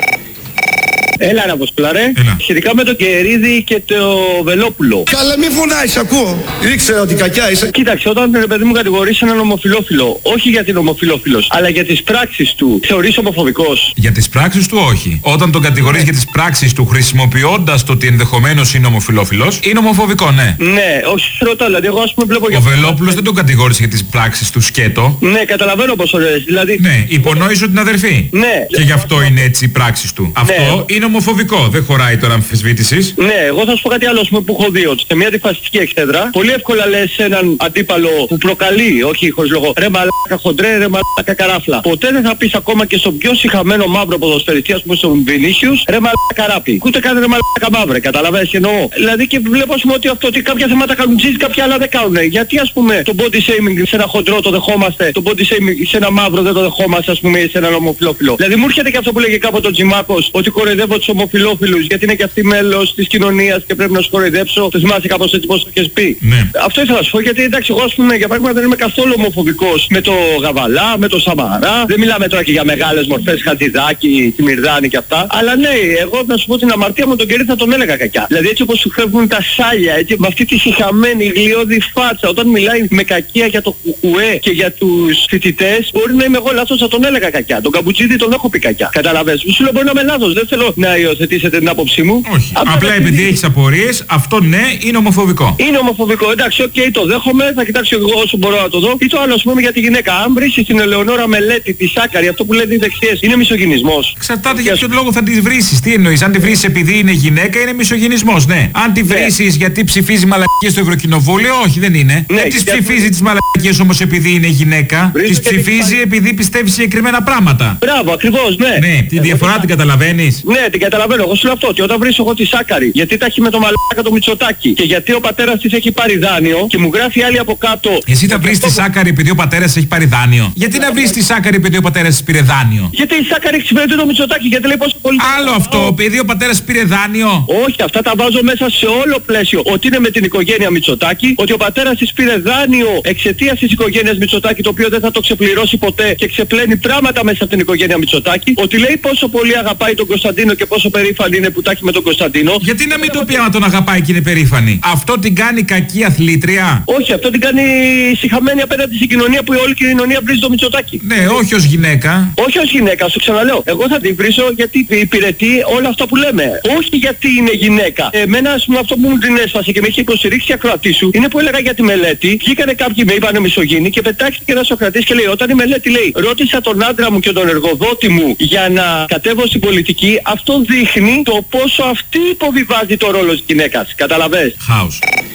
Speaker 20: Έλα ρε Αποστολάρε. Σχετικά με το Κερίδη και το Βελόπουλο.
Speaker 9: Καλά μη φωνάζεις, ακούω. Ήξερα ότι κακιά είσαι.
Speaker 20: Κοίταξε, όταν ρε παιδί μου κατηγορείς έναν ομοφυλόφιλο, όχι γιατί είναι ομοφυλόφιλος, αλλά για τις πράξεις του, θεωρείς ομοφοβικός?
Speaker 2: Για τις πράξεις του όχι. Όταν τον κατηγορείς για τις πράξεις του χρησιμοποιώντας το ότι ενδεχομένως είναι ομοφυλόφιλος, είναι ομοφοβικό, ναι.
Speaker 20: Ναι, όχι ρωτάω, δηλαδή εγώ ας πούμε βλέπω για...
Speaker 2: Ο Βελόπουλος δεν τον κατηγόρησε για τις πράξεις του σκέτο.
Speaker 20: Ναι, καταλαβαίνω πως ωραίες, δηλαδή...
Speaker 2: Ναι, υπονόησε την αδερφή.
Speaker 20: Ναι.
Speaker 2: Και γι' αυτό είναι έτσι οι πράξεις του. Αυτό είναι ομοφοβικό, δεν χωράει τώρα αμφισβήτησης.
Speaker 20: Ναι, εγώ θα σου πω κάτι άλλο που έχω δει, ότι σε μια αντιφασιστική εξέδρα πολύ εύκολα λες έναν αντίπαλο που προκαλεί, όχι χωρίς λόγο, ρε μαλάκα χοντρέ, ρε μαλάκα καράφλα. Ποτέ δεν θα πεις ακόμα και στον πιο συχαμένο μαύρο ποδοσφαιριστή, ας πούμε στον Βινίσιους, ρε μαλάκα ράπη. Ούτε καν ρε μαλάκα μαύρε, καταλαβαίνεις τι εννοώ? Δηλαδή και βλέπω ας πούμε ότι αυτό ότι κάποια θέματα κάνουν τζιζ, κάποια άλλα δεν κάνουν. Γιατί ας πούμε το body shaming σε ένα χοντρό το δεχόμαστε, το body shaming σε ένα μαύρο δεν το δεχόμαστε, ας πούμε, σε έναν ομοφυλόφιλο? Δηλαδή μου έρχεται και αυτό που λέγε κάποτε ο Τζιμάκος, ότι κοροϊδεύω τους ομοφυλόφιλους γιατί είναι και αυτοί μέλος της κοινωνίας και πρέπει να σου κοροϊδέψω. Το θυμάσαι κάπως έτσι πως το έχεις πει?
Speaker 2: Ναι.
Speaker 20: Αυτό ήθελα να σου πω, γιατί εντάξει εγώ ας πούμε για παράδειγμα δεν είμαι καθόλου ομοφοβικός με το Γαβαλά, με το Σαμαρά. Δεν μιλάμε τώρα και για μεγάλες μορφές, Χατζηδάκη, τη Μυρδάνη και αυτά. Αλλά ναι, εγώ να σου πω την αμαρτία μου τον Κερί θα τον έλεγα κακιά. Δηλαδή έτσι όπως σου φεύγουν τα σάλια, έτσι με αυτή τη σιχαμένη γλιώδη φάτσα, όταν μιλάει με κακία για το κουκουέ και για τους φοιτητές, μπορεί να είμαι εγώ λάθος, θα τον έλεγα κακιά. Τον Καμπουτζίδη τον έχω πει κακιά. Καταλαβαίνεις? Σου λέω μπορεί να είμαι λάθος, δεν θέλω να υιοθετήσετε την άποψή μου.
Speaker 2: Όχι. Απλά επειδή έχεις απορίες, αυτό ναι είναι ομοφοβικό.
Speaker 20: Είναι ομοφοβικό, εντάξει, οκ, το δέχομαι, θα κοιτάξω εγώ όσο μπορώ να το δω. Ή το άλλο, ας πούμε, για τη γυναίκα. Αν βρίσεις την Ελεονόρα Μελέτη, τη Σάκαρη, αυτό που λένε οι δεξιές, είναι μισογυνισμός?
Speaker 2: Εξαρτάται για ποιο λόγο θα τη βρίσεις. Τι εννοείς? Αν τη βρίσεις επειδή είναι γυναίκα, είναι μισογυνισμός, ναι. Αν τη βρίσεις γιατί ψηφίζει μαλακίες στο Ευρωκοινοβούλιο, όχι, δεν είναι.
Speaker 20: Ναι,
Speaker 2: δεν τις ψηφίζει τις μαλακίες όμως επειδή είναι γυναίκα. Τις ψηφίζει επειδή πιστεύει συγκεκριμένα πράγματα.
Speaker 20: Μπράβο, ακριβώς, ναι.
Speaker 2: Ναι, τη διαφορά την καταλαβαίνεις?
Speaker 20: Ναι, την καταλαβαίνω. Εγώ σου λέω αυτό, ότι όταν βρίσκω εγώ τη Σάκαρη, γιατί τα έχει με το μαλάκα το Μητσοτάκη και γιατί ο πατέρας της έχει πάρει δάνειο και μου γράφει άλλη από κάτω.
Speaker 2: Εσύ θα βρεις τη Σάκαρη επειδή ο πατέρας έχει πάρει δάνειο? Γιατί να βρεις τη Σάκαρη επειδή ο πατέρας της πήρε δάνειο?
Speaker 20: Γιατί η Σάκαρη εξυπηρετεί το Μητσοτάκη, γιατί λέει πόσο πολύ.
Speaker 2: Άλλο αυτό, επειδή ο πατέρας πήρε δάνειο.
Speaker 20: Όχι, αυτά τα βάζω μέσα σε όλο πλαίσιο. Ότι είναι με την οικογένεια Μητσοτάκη, ότι ο πατέρας της πήρε δάνειο εξαιτίας της οικογένειας Μητσοτάκη, το οποίο δεν θα το ξεπληρώσει ποτέ και ξεπλένει πράγματα μέσα από την οικογένεια Μητσοτάκη. Ότι λέει πόσο πολύ αγαπάει τον Κωνσταντίνο και πόσο περήφανη είναι που τα έχει με τον Κωνσταντίνο.
Speaker 2: Γιατί να μην το πει άμα τον αγαπάει και είναι περήφανη? Αυτό την κάνει κακή αθλήτρια?
Speaker 20: Όχι, αυτό την κάνει συχαμένη απέναντι στην κοινωνία που η όλη κοινωνία βρίζει το Μητσοτάκη.
Speaker 2: Ναι, όχι ως γυναίκα.
Speaker 20: Όχι ως γυναίκα, σου ξαναλέω. Εγώ θα την βρίσω γιατί υπηρετεί όλα αυτά που λέμε. Όχι γιατί είναι γυναίκα. Εμένα, ας πούμε, αυτό που μου την έσφασε και με είχε υποστηρίξει η ακροατή σου είναι που έλεγα για τη μελέτη. Βγήκανε κάποιοι με είπανε μισογίνη και πετάχτηκε ένας Σοκρατής και λέει: όταν η μελέτη λέει, ρώτησα τον άντρα μου και τον εργοδότη μου για να κατέβω στην πολιτική, αυτό δείχνει το πόσο αυτή υποβιβάζει το ρόλο της γυναίκας. Καταλαβες?
Speaker 2: Χάος.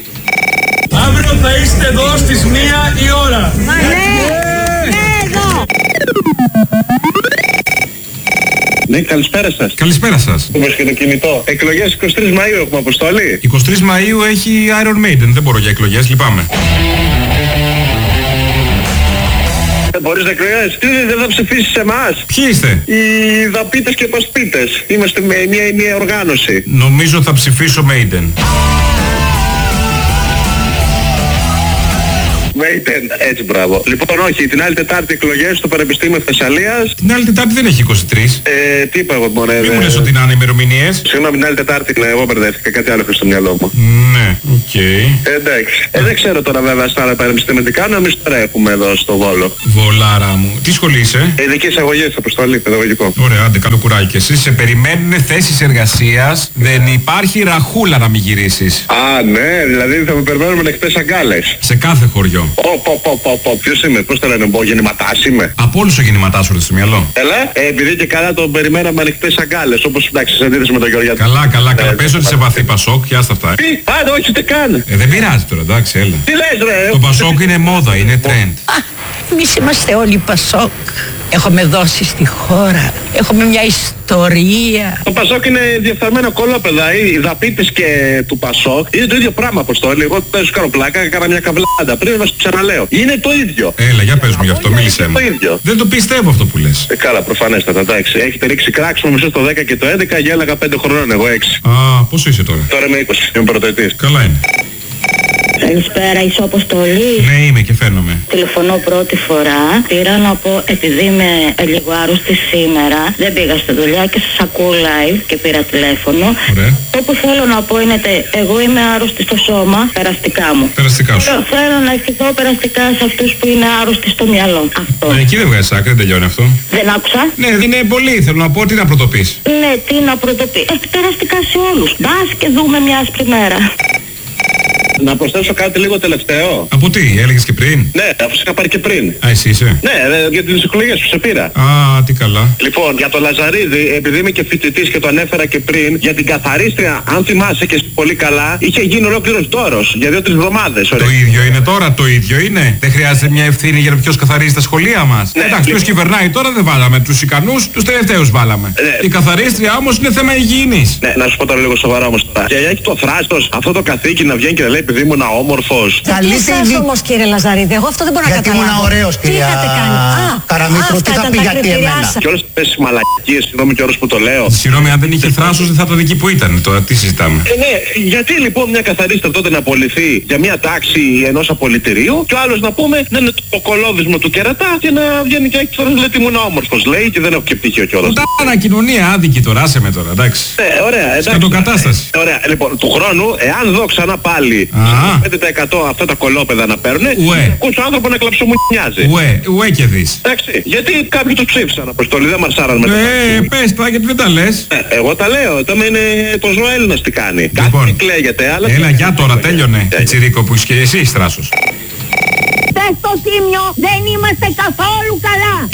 Speaker 13: Αύριο θα είστε εδώ στις 1 η ώρα.
Speaker 4: Ναι, καλησπέρα σας.
Speaker 2: Καλησπέρα σας.
Speaker 4: Που βρίσκεται το κινητό. Εκλογές 23 Μαΐου έχουμε αποστολή.
Speaker 2: 23 Μαΐου έχει Iron Maiden. Δεν μπορώ για εκλογές, λυπάμαι.
Speaker 4: Μπορείς να εκλογές? Τι δεν θα ψηφίσεις σε εμάς?
Speaker 2: Ποιοι είστε?
Speaker 4: Οι δαπίτες και πασπίτες. Είμαστε με μια οργάνωση.
Speaker 2: Νομίζω θα ψηφίσω Maiden.
Speaker 17: Μέιτεν, έτσι μπράβο. Λοιπόν, όχι, την άλλη Τετάρτη εκλογές στο Πανεπιστήμιο Θεσσαλίας.
Speaker 2: Την άλλη Τετάρτη δεν έχει 23.
Speaker 17: Τι είπα εγώ, μωρέ.
Speaker 2: Μην μου λες ότι να είναι ημερομηνίες.
Speaker 17: Συγγνώμη, την άλλη Τετάρτη, ναι, εγώ μπερδεύτηκα, κάτι άλλο έχω στο μυαλό μου.
Speaker 2: Ναι, οκ.
Speaker 17: Εντάξει. Δεν ξέρω τώρα βέβαια στα άλλα πανεπιστήμια τι κάνουμε, εμείς τώρα έχουμε εδώ στο Βόλο.
Speaker 2: Βολάρα μου. Τι σχολή είσαι?
Speaker 17: Ειδική εισαγωγή, αποστολή, παιδαγωγικό.
Speaker 2: Ωραία, άντε, καλό κουράκι. Και εσύ σε περιμένουν θέσεις εργασίας, δεν υπάρχει ραχούλα να μην γυρίσεις.
Speaker 17: Α, ναι, δηλαδή θα με περιμένουμε με ανοιχτές αγκάλες.
Speaker 2: Σε κάθε χωριό.
Speaker 17: Ποιος είμαι, πώς το λένε, γεννηματάς είμαι.
Speaker 2: Από όλους ο γεννηματάς σου στο μυαλό.
Speaker 17: Έλα, επειδή και καλά τον περιμέναμε ανοιχτές αγκάλες, όπως εντάξει, σε αντίθεση με τον Γεωργιάδη.
Speaker 2: Καλά. Πες ότι σε βαθύ Πασόκ και άστα αυτά.
Speaker 17: Τι, άντε, όχι, ούτε καν.
Speaker 2: Δεν πειράζει τώρα, εντάξει, έλα.
Speaker 17: Τι λες, ρε.
Speaker 2: Το Πασόκ είναι μόδα, είναι trend.
Speaker 21: Εμείς είμαστε όλοι Πασόκ. Έχουμε δώσει στη χώρα. Έχουμε μια ιστορία.
Speaker 17: Το Πασόκ είναι διεφθαρμένο κολόπεδα. Οι δαπίτες και του Πασόκ είναι το ίδιο πράγμα, Αποστόλη. Εγώ παίζω κάνω πλάκα, έκανα μια καβλάντα. Πριν να σου ξαναλέω. Είναι το ίδιο.
Speaker 2: Έλα, για πες μου γι' αυτό, μίλησέ μου.
Speaker 17: Το ίδιο.
Speaker 2: Δεν το πιστεύω αυτό που λες.
Speaker 17: Καλά, προφανέστατα, εντάξει. Έχετε ρίξει κράξιμο μισό στο 10 και το 11, γέλαγα 5 χρονών, εγώ 6.
Speaker 2: Α, πόσο είσαι τώρα?
Speaker 17: Τώρα είμαι 20, είμαι πρωτοετής.
Speaker 2: Καλά είναι.
Speaker 22: Καλησπέρα, είσαι ο Αποστολής?
Speaker 2: Ναι, είμαι και φαίνομαι.
Speaker 22: Τηλεφωνώ πρώτη φορά. Πήρα να πω, επειδή είμαι λίγο άρρωστη σήμερα, δεν πήγα στη δουλειά και σας ακούω live και πήρα τηλέφωνο.
Speaker 2: Ωραία.
Speaker 22: Το που θέλω να πω είναι ότι εγώ είμαι άρρωστη στο σώμα, περαστικά μου.
Speaker 2: Περαστικά σου.
Speaker 22: Θέλω να ευχηθώ περαστικά σε αυτούς που είναι άρρωστοι στο μυαλό. Αυτό.
Speaker 2: Εκεί δεν βγάζεις άκρη, δεν τελειώνει αυτό.
Speaker 22: Δεν άκουσα.
Speaker 2: Ναι, είναι πολύ. Θέλω να πω, τι να πρωτοπείς.
Speaker 22: Ναι, τι να πρωτοπεί. Περαστικά σε όλους. Μπας και δούμε μια άσπρη μέρα.
Speaker 17: Να προσθέσω κάτι λίγο τελευταίο.
Speaker 2: Από τι, έλεγες και πριν?
Speaker 17: Ναι, αφού σε είχα πάρει και πριν.
Speaker 2: Α, εσύ είσαι?
Speaker 17: Ναι, για τις εκλογές που σε πήρα.
Speaker 2: Α, τι καλά.
Speaker 17: Λοιπόν, για το Λαζαρίδη, επειδή είμαι και φοιτητής και το ανέφερα και πριν, για την καθαρίστρια, αν θυμάσαι και πολύ καλά, είχε γίνει ολόκληρος δώρος για 2-3 εβδομάδες.
Speaker 2: Το ίδιο είναι τώρα, το ίδιο είναι. Δεν χρειάζεται μια ευθύνη για να ποιος καθαρίζει τα σχολεία μας. Ναι, εντάξει, ποιος κυβερνάει τώρα δεν βάλαμε. Τους ικανούς, τους τελευταίους βάλαμε. Ναι. Η καθαρίστρια όμως είναι θέμα υγιεινής.
Speaker 17: Ναι, να σου πω τώρα λίγο σοβαρά όμως τώρα. Και έχει το θράστος αυτό το καθήκη να βγαίνει και να λέει επειδή ήμουν όμορφος.
Speaker 21: Εσάς όμως κύριε Λαζαρίδη, εγώ αυτό δεν μπορώ να καταλάβω.
Speaker 23: Γιατί ήμουν ωραίος κυρία Καραμήτρου, τι θα πει γιατί εμένα.
Speaker 17: Και όλες αυτές τις μαλακίες, συγγνώμη και ώρες που το λέω.
Speaker 2: Συγγνώμη, αν δεν είχε θράσος δεν θα ήταν εκεί που ήταν. Τώρα τι συζητάμε.
Speaker 17: Ναι, γιατί λοιπόν μια καθαρίστρια τότε να απολυθεί για μια τάξη ενός απολυτηρίου και ο άλλος να πούμε να είναι το κολόδισμο του κερατά και να βγαίνει και τώρα λέει ότι ήμουν όμορφος λέει και δεν έχω και πτυχίο κιόλας.
Speaker 2: Πουτάνα κοινωνία άδικη τώρα, άσε με τώρα, εντάξει.
Speaker 17: Ωραία, εντάξει.
Speaker 2: Σκατοκατάσταση.
Speaker 17: Ωραία, λοιπόν, του χρόνου, εάν δω ξανά πάλι 5% αυτά τα κολόπεδα να παίρνουν, ακούς ο άνθρωπο να κλαψομουνιάζει.
Speaker 2: Ουέ και δεις.
Speaker 17: Εντάξει, γιατί κάποιοι τους ψήφισαν, Αποστολή, δεν μαρσάραν με το
Speaker 2: πες τα, γιατί δεν τα λες.
Speaker 17: Εγώ τα λέω, το είναι το ζώο Έλληνας τι κάνει.
Speaker 2: Λοιπόν,
Speaker 17: κάτι κλαίγεται, αλλά...
Speaker 2: Έλα, για τώρα, τέλειωνε. Τσιρίκο που είσαι και εσύ θράσος.
Speaker 5: Πες στο Τίμιο, δεν είμαστε καθόλου καλά.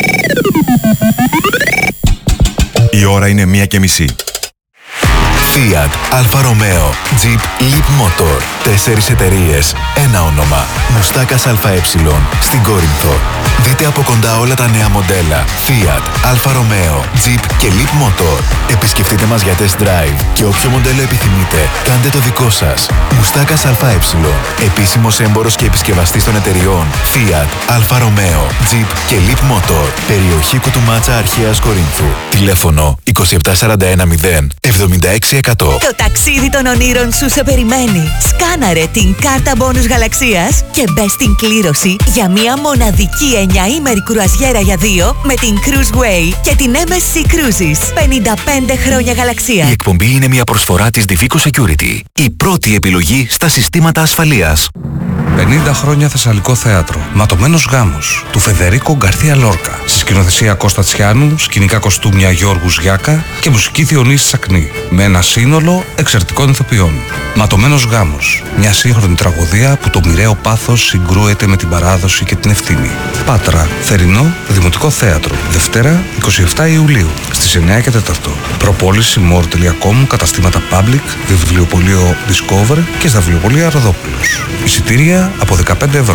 Speaker 24: Η ώρα είναι 1:30. Fiat, Alfa Romeo, Jeep, Leap Motor. 4 εταιρείες, ένα όνομα. Μουστάκας ΑΕ στην Κόρινθο. Δείτε από κοντά όλα τα νέα μοντέλα Fiat, Alfa Romeo, Jeep και Leap Motor. Επισκεφτείτε μας για test drive και όποιο μοντέλο επιθυμείτε, κάντε το δικό σας. Μουστάκας ΑΕ, επίσημος έμπορος και επισκευαστής των εταιριών Fiat, Alfa Romeo, Jeep και Leap Motor. Περιοχή Κουτουμάτσα Αρχαίας Κορίνθου. Τηλέφωνο 27410 76%.
Speaker 25: Το ταξίδι των ονείρων σου σε περιμένει. Σκάναρε την κάρτα μπόνους γαλαξίας και μπες στην κλήρωση για μια μοναδική 9ήμερη κρουαζιέρα για 2 με την Cruiseway και την MSC Cruises. 55 χρόνια γαλαξία.
Speaker 24: Η εκπομπή είναι μια προσφορά της Divico Security. Η πρώτη επιλογή στα συστήματα ασφαλείας.
Speaker 26: 50 χρόνια Θεσσαλικό θέατρο. Ματωμένος γάμος του Φεδερίκο Γκαρθία Λόρκα. Στη σκηνοθεσία Κώστα Τσιάνου, σκηνικά κοστούμια Γιώργου Γιάκα και μουσική Διονύση Σακνή. Με ένα σύνολο εξαιρετικών ηθοποιών. Ματωμένος γάμος. Μια σύγχρονη τραγωδία που το μοιραίο πάθος συγκρούεται με την παράδοση και την ευθύνη. Πάτρα, Θερινό, Δημοτικό Θέατρο. Δευτέρα 27 Ιουλίου στις 9 και 4. Προπόληση more.com, καταστήματα Public, βιβλιοπωλείο Discover και στα βιβλιοπωλεία Ροδόπουλος. Εισιτήρια από 15 ευρώ.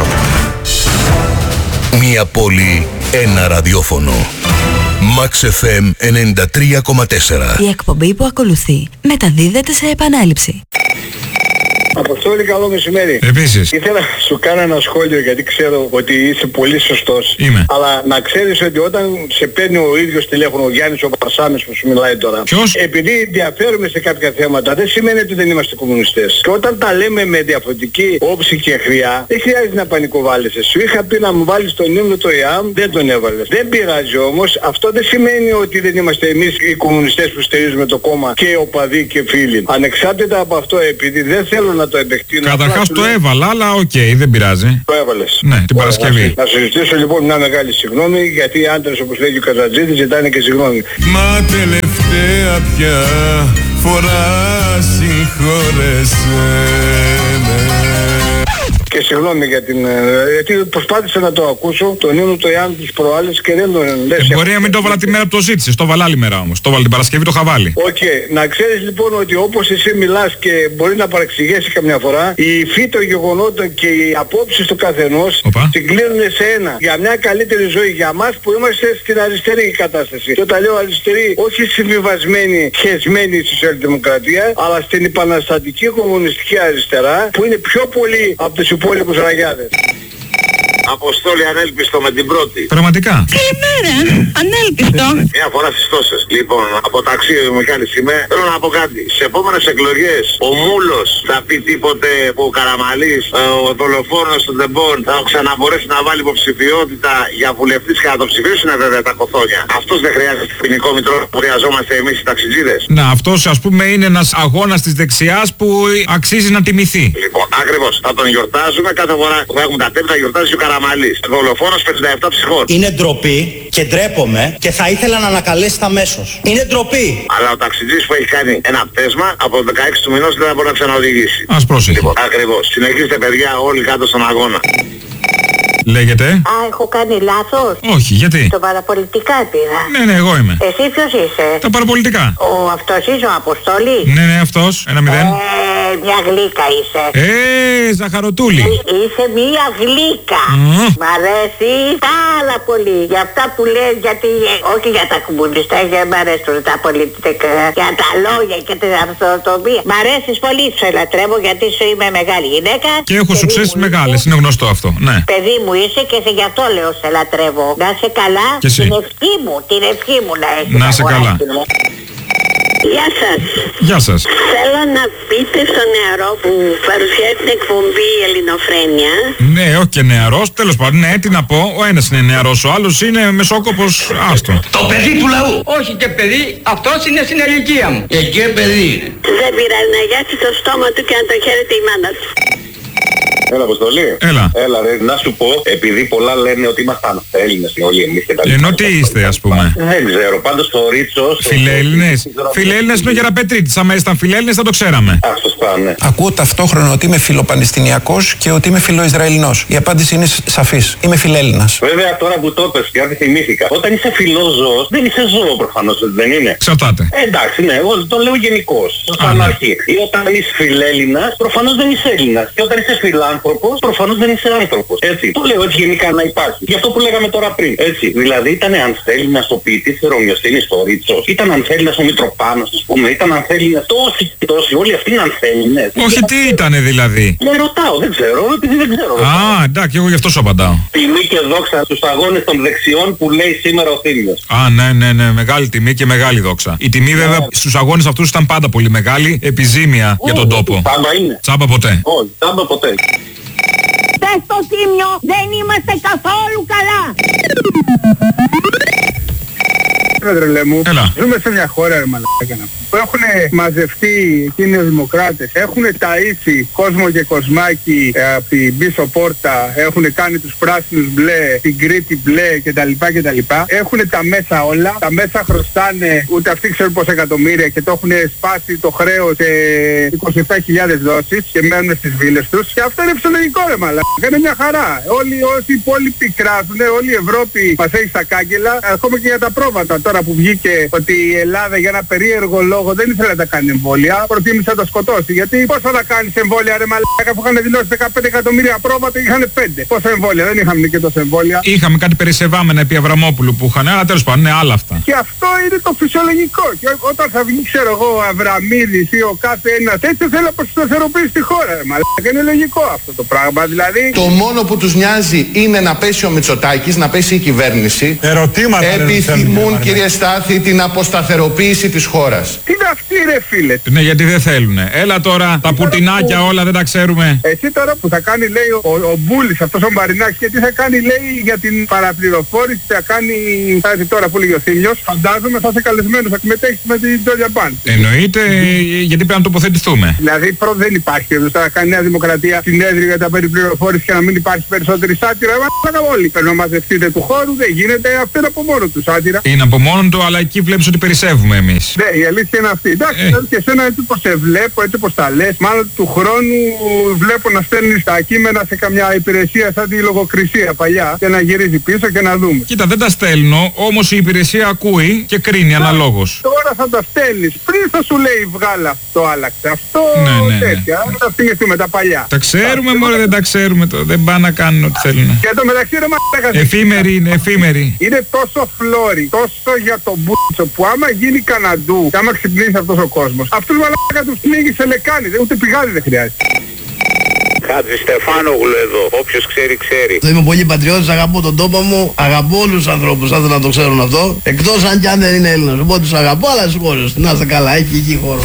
Speaker 24: Μια πόλη, ένα ραδιόφωνο. Max FM 93,4.
Speaker 25: Η εκπομπή που ακολουθεί μεταδίδεται σε επανάληψη.
Speaker 4: Αποστόλη, καλό μεσημέρι.
Speaker 2: Επίσης.
Speaker 4: Ήθελα να σου κάνω ένα σχόλιο γιατί ξέρω ότι είσαι πολύ σωστός.
Speaker 2: Είμαι.
Speaker 4: Αλλά να ξέρεις ότι όταν σε παίρνει ο ίδιος τηλέφωνο ο Γιάννης ο Πασάμες που σου μιλάει τώρα.
Speaker 2: Ποιος?
Speaker 4: Επειδή ενδιαφέρουμε σε κάποια θέματα δεν σημαίνει ότι δεν είμαστε κομμουνιστές. Και όταν τα λέμε με διαφορετική όψη και χρειά δεν χρειάζεται να πανικοβάλλεσαι. Σου είχα πει να μου βάλεις τον ύμνο το ΕΑΜ, δεν τον έβαλες. Δεν πειράζει όμως, αυτό δεν σημαίνει ότι δεν είμαστε εμείς οι κομμουνιστές που στηρίζουμε το κόμμα και οπαδοί και φίλοι. Ανεξάρτητα από αυτό, επειδή δεν θέλω να το επεκτείνω.
Speaker 2: Καταρχάς το έβαλα, αλλά οκ, δεν πειράζει.
Speaker 4: Το έβαλες.
Speaker 2: Ναι, την Παρασκευή.
Speaker 4: Να σου ζητήσω λοιπόν μια μεγάλη συγγνώμη, γιατί οι άντρες όπως λέγει ο Καζατζίδης ζητάνε και συγγνώμη.
Speaker 1: Μα τελευταία πια φορά συγχώρεσέ με.
Speaker 4: Και συγγνώμη για την... γιατί προσπάθησα να το ακούσω τον ύμνο του ΕΑΜ της προάλλες και δεν τον λες.
Speaker 2: Μπορεί να μην το έβαλα τη μέρα που το ζήτησες, το έβαλα άλλη μέρα όμως. Το έβαλα την Παρασκευή, το είχα βάλει.
Speaker 4: Οκ. Να ξέρεις λοιπόν ότι όπως εσύ μιλάς και μπορεί να παρεξηγήσεις καμιά φορά, η υφή των γεγονότων και οι απόψεις του καθενός συγκλίνουν σε ένα. Για μια καλύτερη ζωή για μας που είμαστε στην αριστερή κατάσταση. Και όταν λέω αριστερή, όχι συμβιβασμένη, χεσμένη σοσιαλδημοκρατία, αλλά στην επαναστατική κομμουνιστική αριστερά που είναι πιο πολύ από τους υπόλοιπους ραγιάδες.
Speaker 6: Αποστόλη ανέλπιστο με την πρώτη.
Speaker 2: Πραγματικά.
Speaker 6: Καλημέρα, ανέλπιστο. Μια φορά στις τόσες. Λοιπόν, από ταξίδι Μιχάλης είμαι. Θέλω να πω κάτι. Σε επόμενες εκλογές ο Μούλος θα πει τίποτε που ο Καραμαλής, ο δολοφόνος των Τεμπών θα ξαναμπορέσει να βάλει υποψηφιότητα για βουλευτής και να το ψηφίσουν βέβαια τα κοθόνια. Αυτός δεν χρειάζεται ποινικό μητρό που χρειαζόμαστε εμείς οι ταξιτζίδες.
Speaker 2: Να, αυτός ας πούμε είναι ένας αγώνας της δεξιάς που αξίζει να τιμηθεί.
Speaker 6: Λοιπόν, ακριβώς. Θα τον γιορτάζουμε κάθε φορά που έχουμε τα τέμπη, θα γιορτάζει ο Καραμαλής. Δολοφόνος 57 ψυχών.
Speaker 7: Είναι ντροπή και ντρέπομαι και θα ήθελα να ανακαλέσετε αμέσως. Είναι ντροπή.
Speaker 6: Αλλά ο ταξιτζής που έχει κάνει ένα πτέσμα από το 16 του μηνός δεν θα μπορεί να ξαναοδηγήσει.
Speaker 2: Ας πρόσεχε.
Speaker 6: Λοιπόν, ακριβώς. Συνεχίστε παιδιά όλοι κάτω στον αγώνα.
Speaker 2: Λέγεται.
Speaker 8: Α, έχω κάνει λάθος.
Speaker 2: Όχι, γιατί?
Speaker 8: Το παραπολιτικά πήρα.
Speaker 2: Ναι, εγώ είμαι.
Speaker 8: Εσύ ποιος είσαι?
Speaker 2: Τα παραπολιτικά.
Speaker 8: Αυτός είσαι ο Αποστόλης?
Speaker 2: Ναι, αυτός. 1-0.
Speaker 8: Μια γλύκα είσαι.
Speaker 2: Ζαχαροτούλη.
Speaker 8: Είσαι μια γλύκα. Μ' αρέσει πάρα πολύ. Για αυτά που λες, γιατί όχι για τα κομμουνιστά, δεν μ' αρέσουν τα πολιτικά. Για τα λόγια και την αυτοτομία. Μ' αρέσεις πολύ, σου ελατρεύω γιατί σου είμαι μεγάλη γυναίκα.
Speaker 2: Και έχω σουξές μεγάλες, είναι γνωστό αυτό. Ναι.
Speaker 8: Παιδί μου είσαι και σε γι' αυτό λέω σε λατρεύω. Να είσαι καλά.
Speaker 2: Και εσύ.
Speaker 8: Την ευχή μου να έχεις.
Speaker 2: Να είσαι καλά.
Speaker 8: Γεια σας.
Speaker 2: Γεια σας.
Speaker 8: Θέλω να πείτε στο νεαρό που παρουσιάζει την εκπομπή Ελληνοφρένεια.
Speaker 2: Ναι, όχι και νεαρός, τέλος πάντων, ναι, τι να πω. Ο ένας είναι νεαρός, ο άλλος είναι μεσόκοπος, άστο.
Speaker 7: Το παιδί του λαού. Όχι και παιδί, αυτός είναι στην ηλικία μου. Και παιδί είναι.
Speaker 8: Δεν πειράζει να γιάσει το στόμα του και να το χαίρεται η μάνα του.
Speaker 6: Έλα, Αποστολή.
Speaker 2: Έλα,
Speaker 6: ρε, να σου πω, επειδή πολλά λένε ότι ήμασταν Έλληνες όλοι εμείς και τα λοιπά.
Speaker 2: Ενώ τι είστε, ας πούμε?
Speaker 6: Δεν ξέρω, πάντως το Ρίτσος...
Speaker 2: Φιλέλληνες. Φιλέλληνες είναι ο Γεραπετρίτης. Άμα ήσταν φιλέλληνες θα το ξέραμε.
Speaker 6: Σωστά, ναι.
Speaker 11: Ακούω ταυτόχρονα ότι είμαι φιλοπαλαιστινιακός και ότι είμαι φιλοϊσραηλινός. Η απάντηση είναι σαφής. Είμαι φιλέλληνας.
Speaker 6: Βέβαια, τώρα που το είπες και αν θυμήθηκα, όταν είσαι φιλόζωος, δεν είσαι ζώο προφανώς, δεν είναι?
Speaker 2: Εξαρτάται.
Speaker 6: Εντάξει, ναι, εγώ το λέω γενικώς, σαν αρχή. Ή όταν είσαι φιλέλληνας, προφανώς δεν είσαι Έλληνας. Και όταν είσαι φιλάνθρωπος, προφανώς δεν είσαι άνθρωπος. Έτσι. Το λέω έτσι γενικά να υπάρχει. Γι' αυτό που λέγαμε τώρα πριν. Έτσι. Δηλαδή ήταν ανθέλληνας ο ποιητής Ρωμιοσθήνης στο Ρίτσος. Ήταν ανθέλληνας ο Μητροπάνος, ας πούμε. Ήταν ανθέλληνας τόσοι. Όλοι αυτοί είναι ανθέλληνες.
Speaker 2: Όχι, τι ήτανε δηλαδή?
Speaker 6: Ναι, ρωτάω, δεν ξέρω, επειδή δεν ξέρω.
Speaker 2: Α, εντάξει, εγώ γι' αυτό σου απαντάω.
Speaker 6: Τιμή και δόξα στους αγώνες των δεξιών που λέει σήμερα ο Θήμιος.
Speaker 2: Α, ναι, μεγάλη τιμή και μεγάλη δόξα. Η τιμή βέβαια στους αγώνες αυτούς ήταν πάντα πολύ μεγάλη, επιζήμια για τον τόπο.
Speaker 6: Τσάμπα είναι.
Speaker 2: Τσάμπα ποτέ.
Speaker 6: Όχι, τσάμπα ποτέ.
Speaker 5: Πες στο Τίμιο, δεν είμαστε καθόλου καλά.
Speaker 3: Τρελέ μου,
Speaker 2: έλα.
Speaker 3: Ζούμε σε μια χώρα, ρε μαλάκα, που έχουν μαζευτεί εκείνοι οι δημοκράτες, έχουν ταΐσει κόσμο και κοσμάκι από την πίσω πόρτα, έχουν κάνει τους πράσινους μπλε, την Κρήτη μπλε κτλ. Έχουν τα μέσα όλα, τα μέσα χρωστάνε, ούτε αυτοί ξέρουν πόσα εκατομμύρια και το έχουν σπάσει το χρέος σε 27.000 δόσεις και μένουν στις βίλες τους. Και αυτό είναι φυσιολογικό, ρε μαλάκα, είναι μια χαρά. Όλοι όσοι υπόλοιποι κράζουν, όλη η Ευρώπη μας έχει στα κάγκελα, ακόμα και για τα πρόβατα τώρα. τώρα που βγήκε ότι η Ελλάδα για ένα περίεργο λόγο δεν ήθελε να τα κάνει εμβόλια, προτίμησε να τα σκοτώσει. Γιατί πώς θα τα κάνεις εμβόλια, ρε μαλάκα, που είχαν δηλώσει 15 εκατομμύρια πρόβατα, είχαν 5. Πόσα εμβόλια, δεν είχαμε και τόσα εμβόλια.
Speaker 2: Είχαμε κάτι περισεβάμενα επί Αβραμόπουλου που είχαν, αλλά τέλος πάντων, είναι άλλα αυτά.
Speaker 3: Και αυτό είναι το φυσιολογικό. Και όταν θα βγει, ξέρω εγώ, ο Αβραμίδης ή ο κάθε ένας έτσι, θέλει να αποσταθεροποιήσει τη χώρα, ρε μαλάκα. Είναι λογικό αυτό το πράγμα. Δηλαδή.
Speaker 10: Το μόνο που τους νοιάζει είναι να πέσει ο Μητσοτάκης, να πέσει η κυβέρνηση.
Speaker 19: Ερωτήματα.
Speaker 10: Επιθυμούν, κύριε Στάθη, την αποσταθεροποίηση της χώρας.
Speaker 3: Τι είναι αυτή, ρε φίλε.
Speaker 2: Ναι, γιατί δεν θέλουνε. Έλα τώρα, τα πουτινάκια όλα δεν τα ξέρουμε.
Speaker 3: Εσύ τώρα που θα κάνει, λέει, ο Μπούλης, αυτός ο Μαρινάκης, και τι θα κάνει, λέει, για την παραπληροφόρηση, θα κάνει, κάτι τώρα που λέει ο Θήλιος, φαντάζομαι θα είσαι καλεσμένος, θα εκμετέχεις με την Τζόλια Μπάν.
Speaker 2: Εννοείται, γιατί πρέπει να τοποθετηθούμε.
Speaker 3: Δηλαδή, πρώτα δεν υπάρχει περίπτωση να κάνει Νέα Δημοκρατία συνέδριο για τα περιπληροφόρηση και να μην υπάρχει περισσότερη σάτυρα. Όλοι πρέπει να μαζευτείτε του χώρου, δεν γίνεται, αυτό είναι από μόνο του σάτυρα.
Speaker 2: Είναι από μόνο του, αλλά εκεί βλέπεις ότι περισσεύουμε εμείς.
Speaker 3: Ναι, η αλήθεια είναι αυτή. Εντάξει, και εσένα έτσι πως σε βλέπω, έτσι πως τα λες, μάλλον του χρόνου βλέπω να στέλνεις τα κείμενα σε καμιά υπηρεσία σαν τη λογοκρισία παλιά και να γυρίζει πίσω και να δούμε.
Speaker 2: Κοίτα, δεν τα στέλνω, όμως η υπηρεσία ακούει και κρίνει αναλόγως.
Speaker 3: Τώρα θα τα στέλνεις, πριν θα σου λέει βγάλα αυτό, άλλαξε αυτό, τέτοια. Θα φτιαχτούμε τα παλιά.
Speaker 2: Τα ξέρουμε, μωρέ, δεν τα ξέρουμε, δεν πάνε να κάνουν ό,τι θέλουν.
Speaker 3: Και το μεταξύ ρε μαλάκα.
Speaker 2: Εφήμερη είναι, εφήμερη.
Speaker 3: Είναι τόσο φλόρι, τόσο για τον μπούτσο που άμα γίνει καναντού και άμα ξυπνήσει αυτός ο κόσμος, αυτούς μαλάκα τους πνίγει σε λεκάνη, ούτε πηγάδι δεν χρειάζεται.
Speaker 6: Χάτζη Στεφάνογλου εδώ, όποιος ξέρει, ξέρει.
Speaker 12: Είμαι πολύ πατριώτης, αγαπώ τον τόπο μου, αγαπώ όλους τους ανθρώπους, θα ήθελα να το ξέρουν αυτό. Εκτός αν κι αν δεν είναι Έλληνας, οπότε τους αγαπώ, αλλά στις χώρες. Να είστε καλά, έχει εκεί χώρο.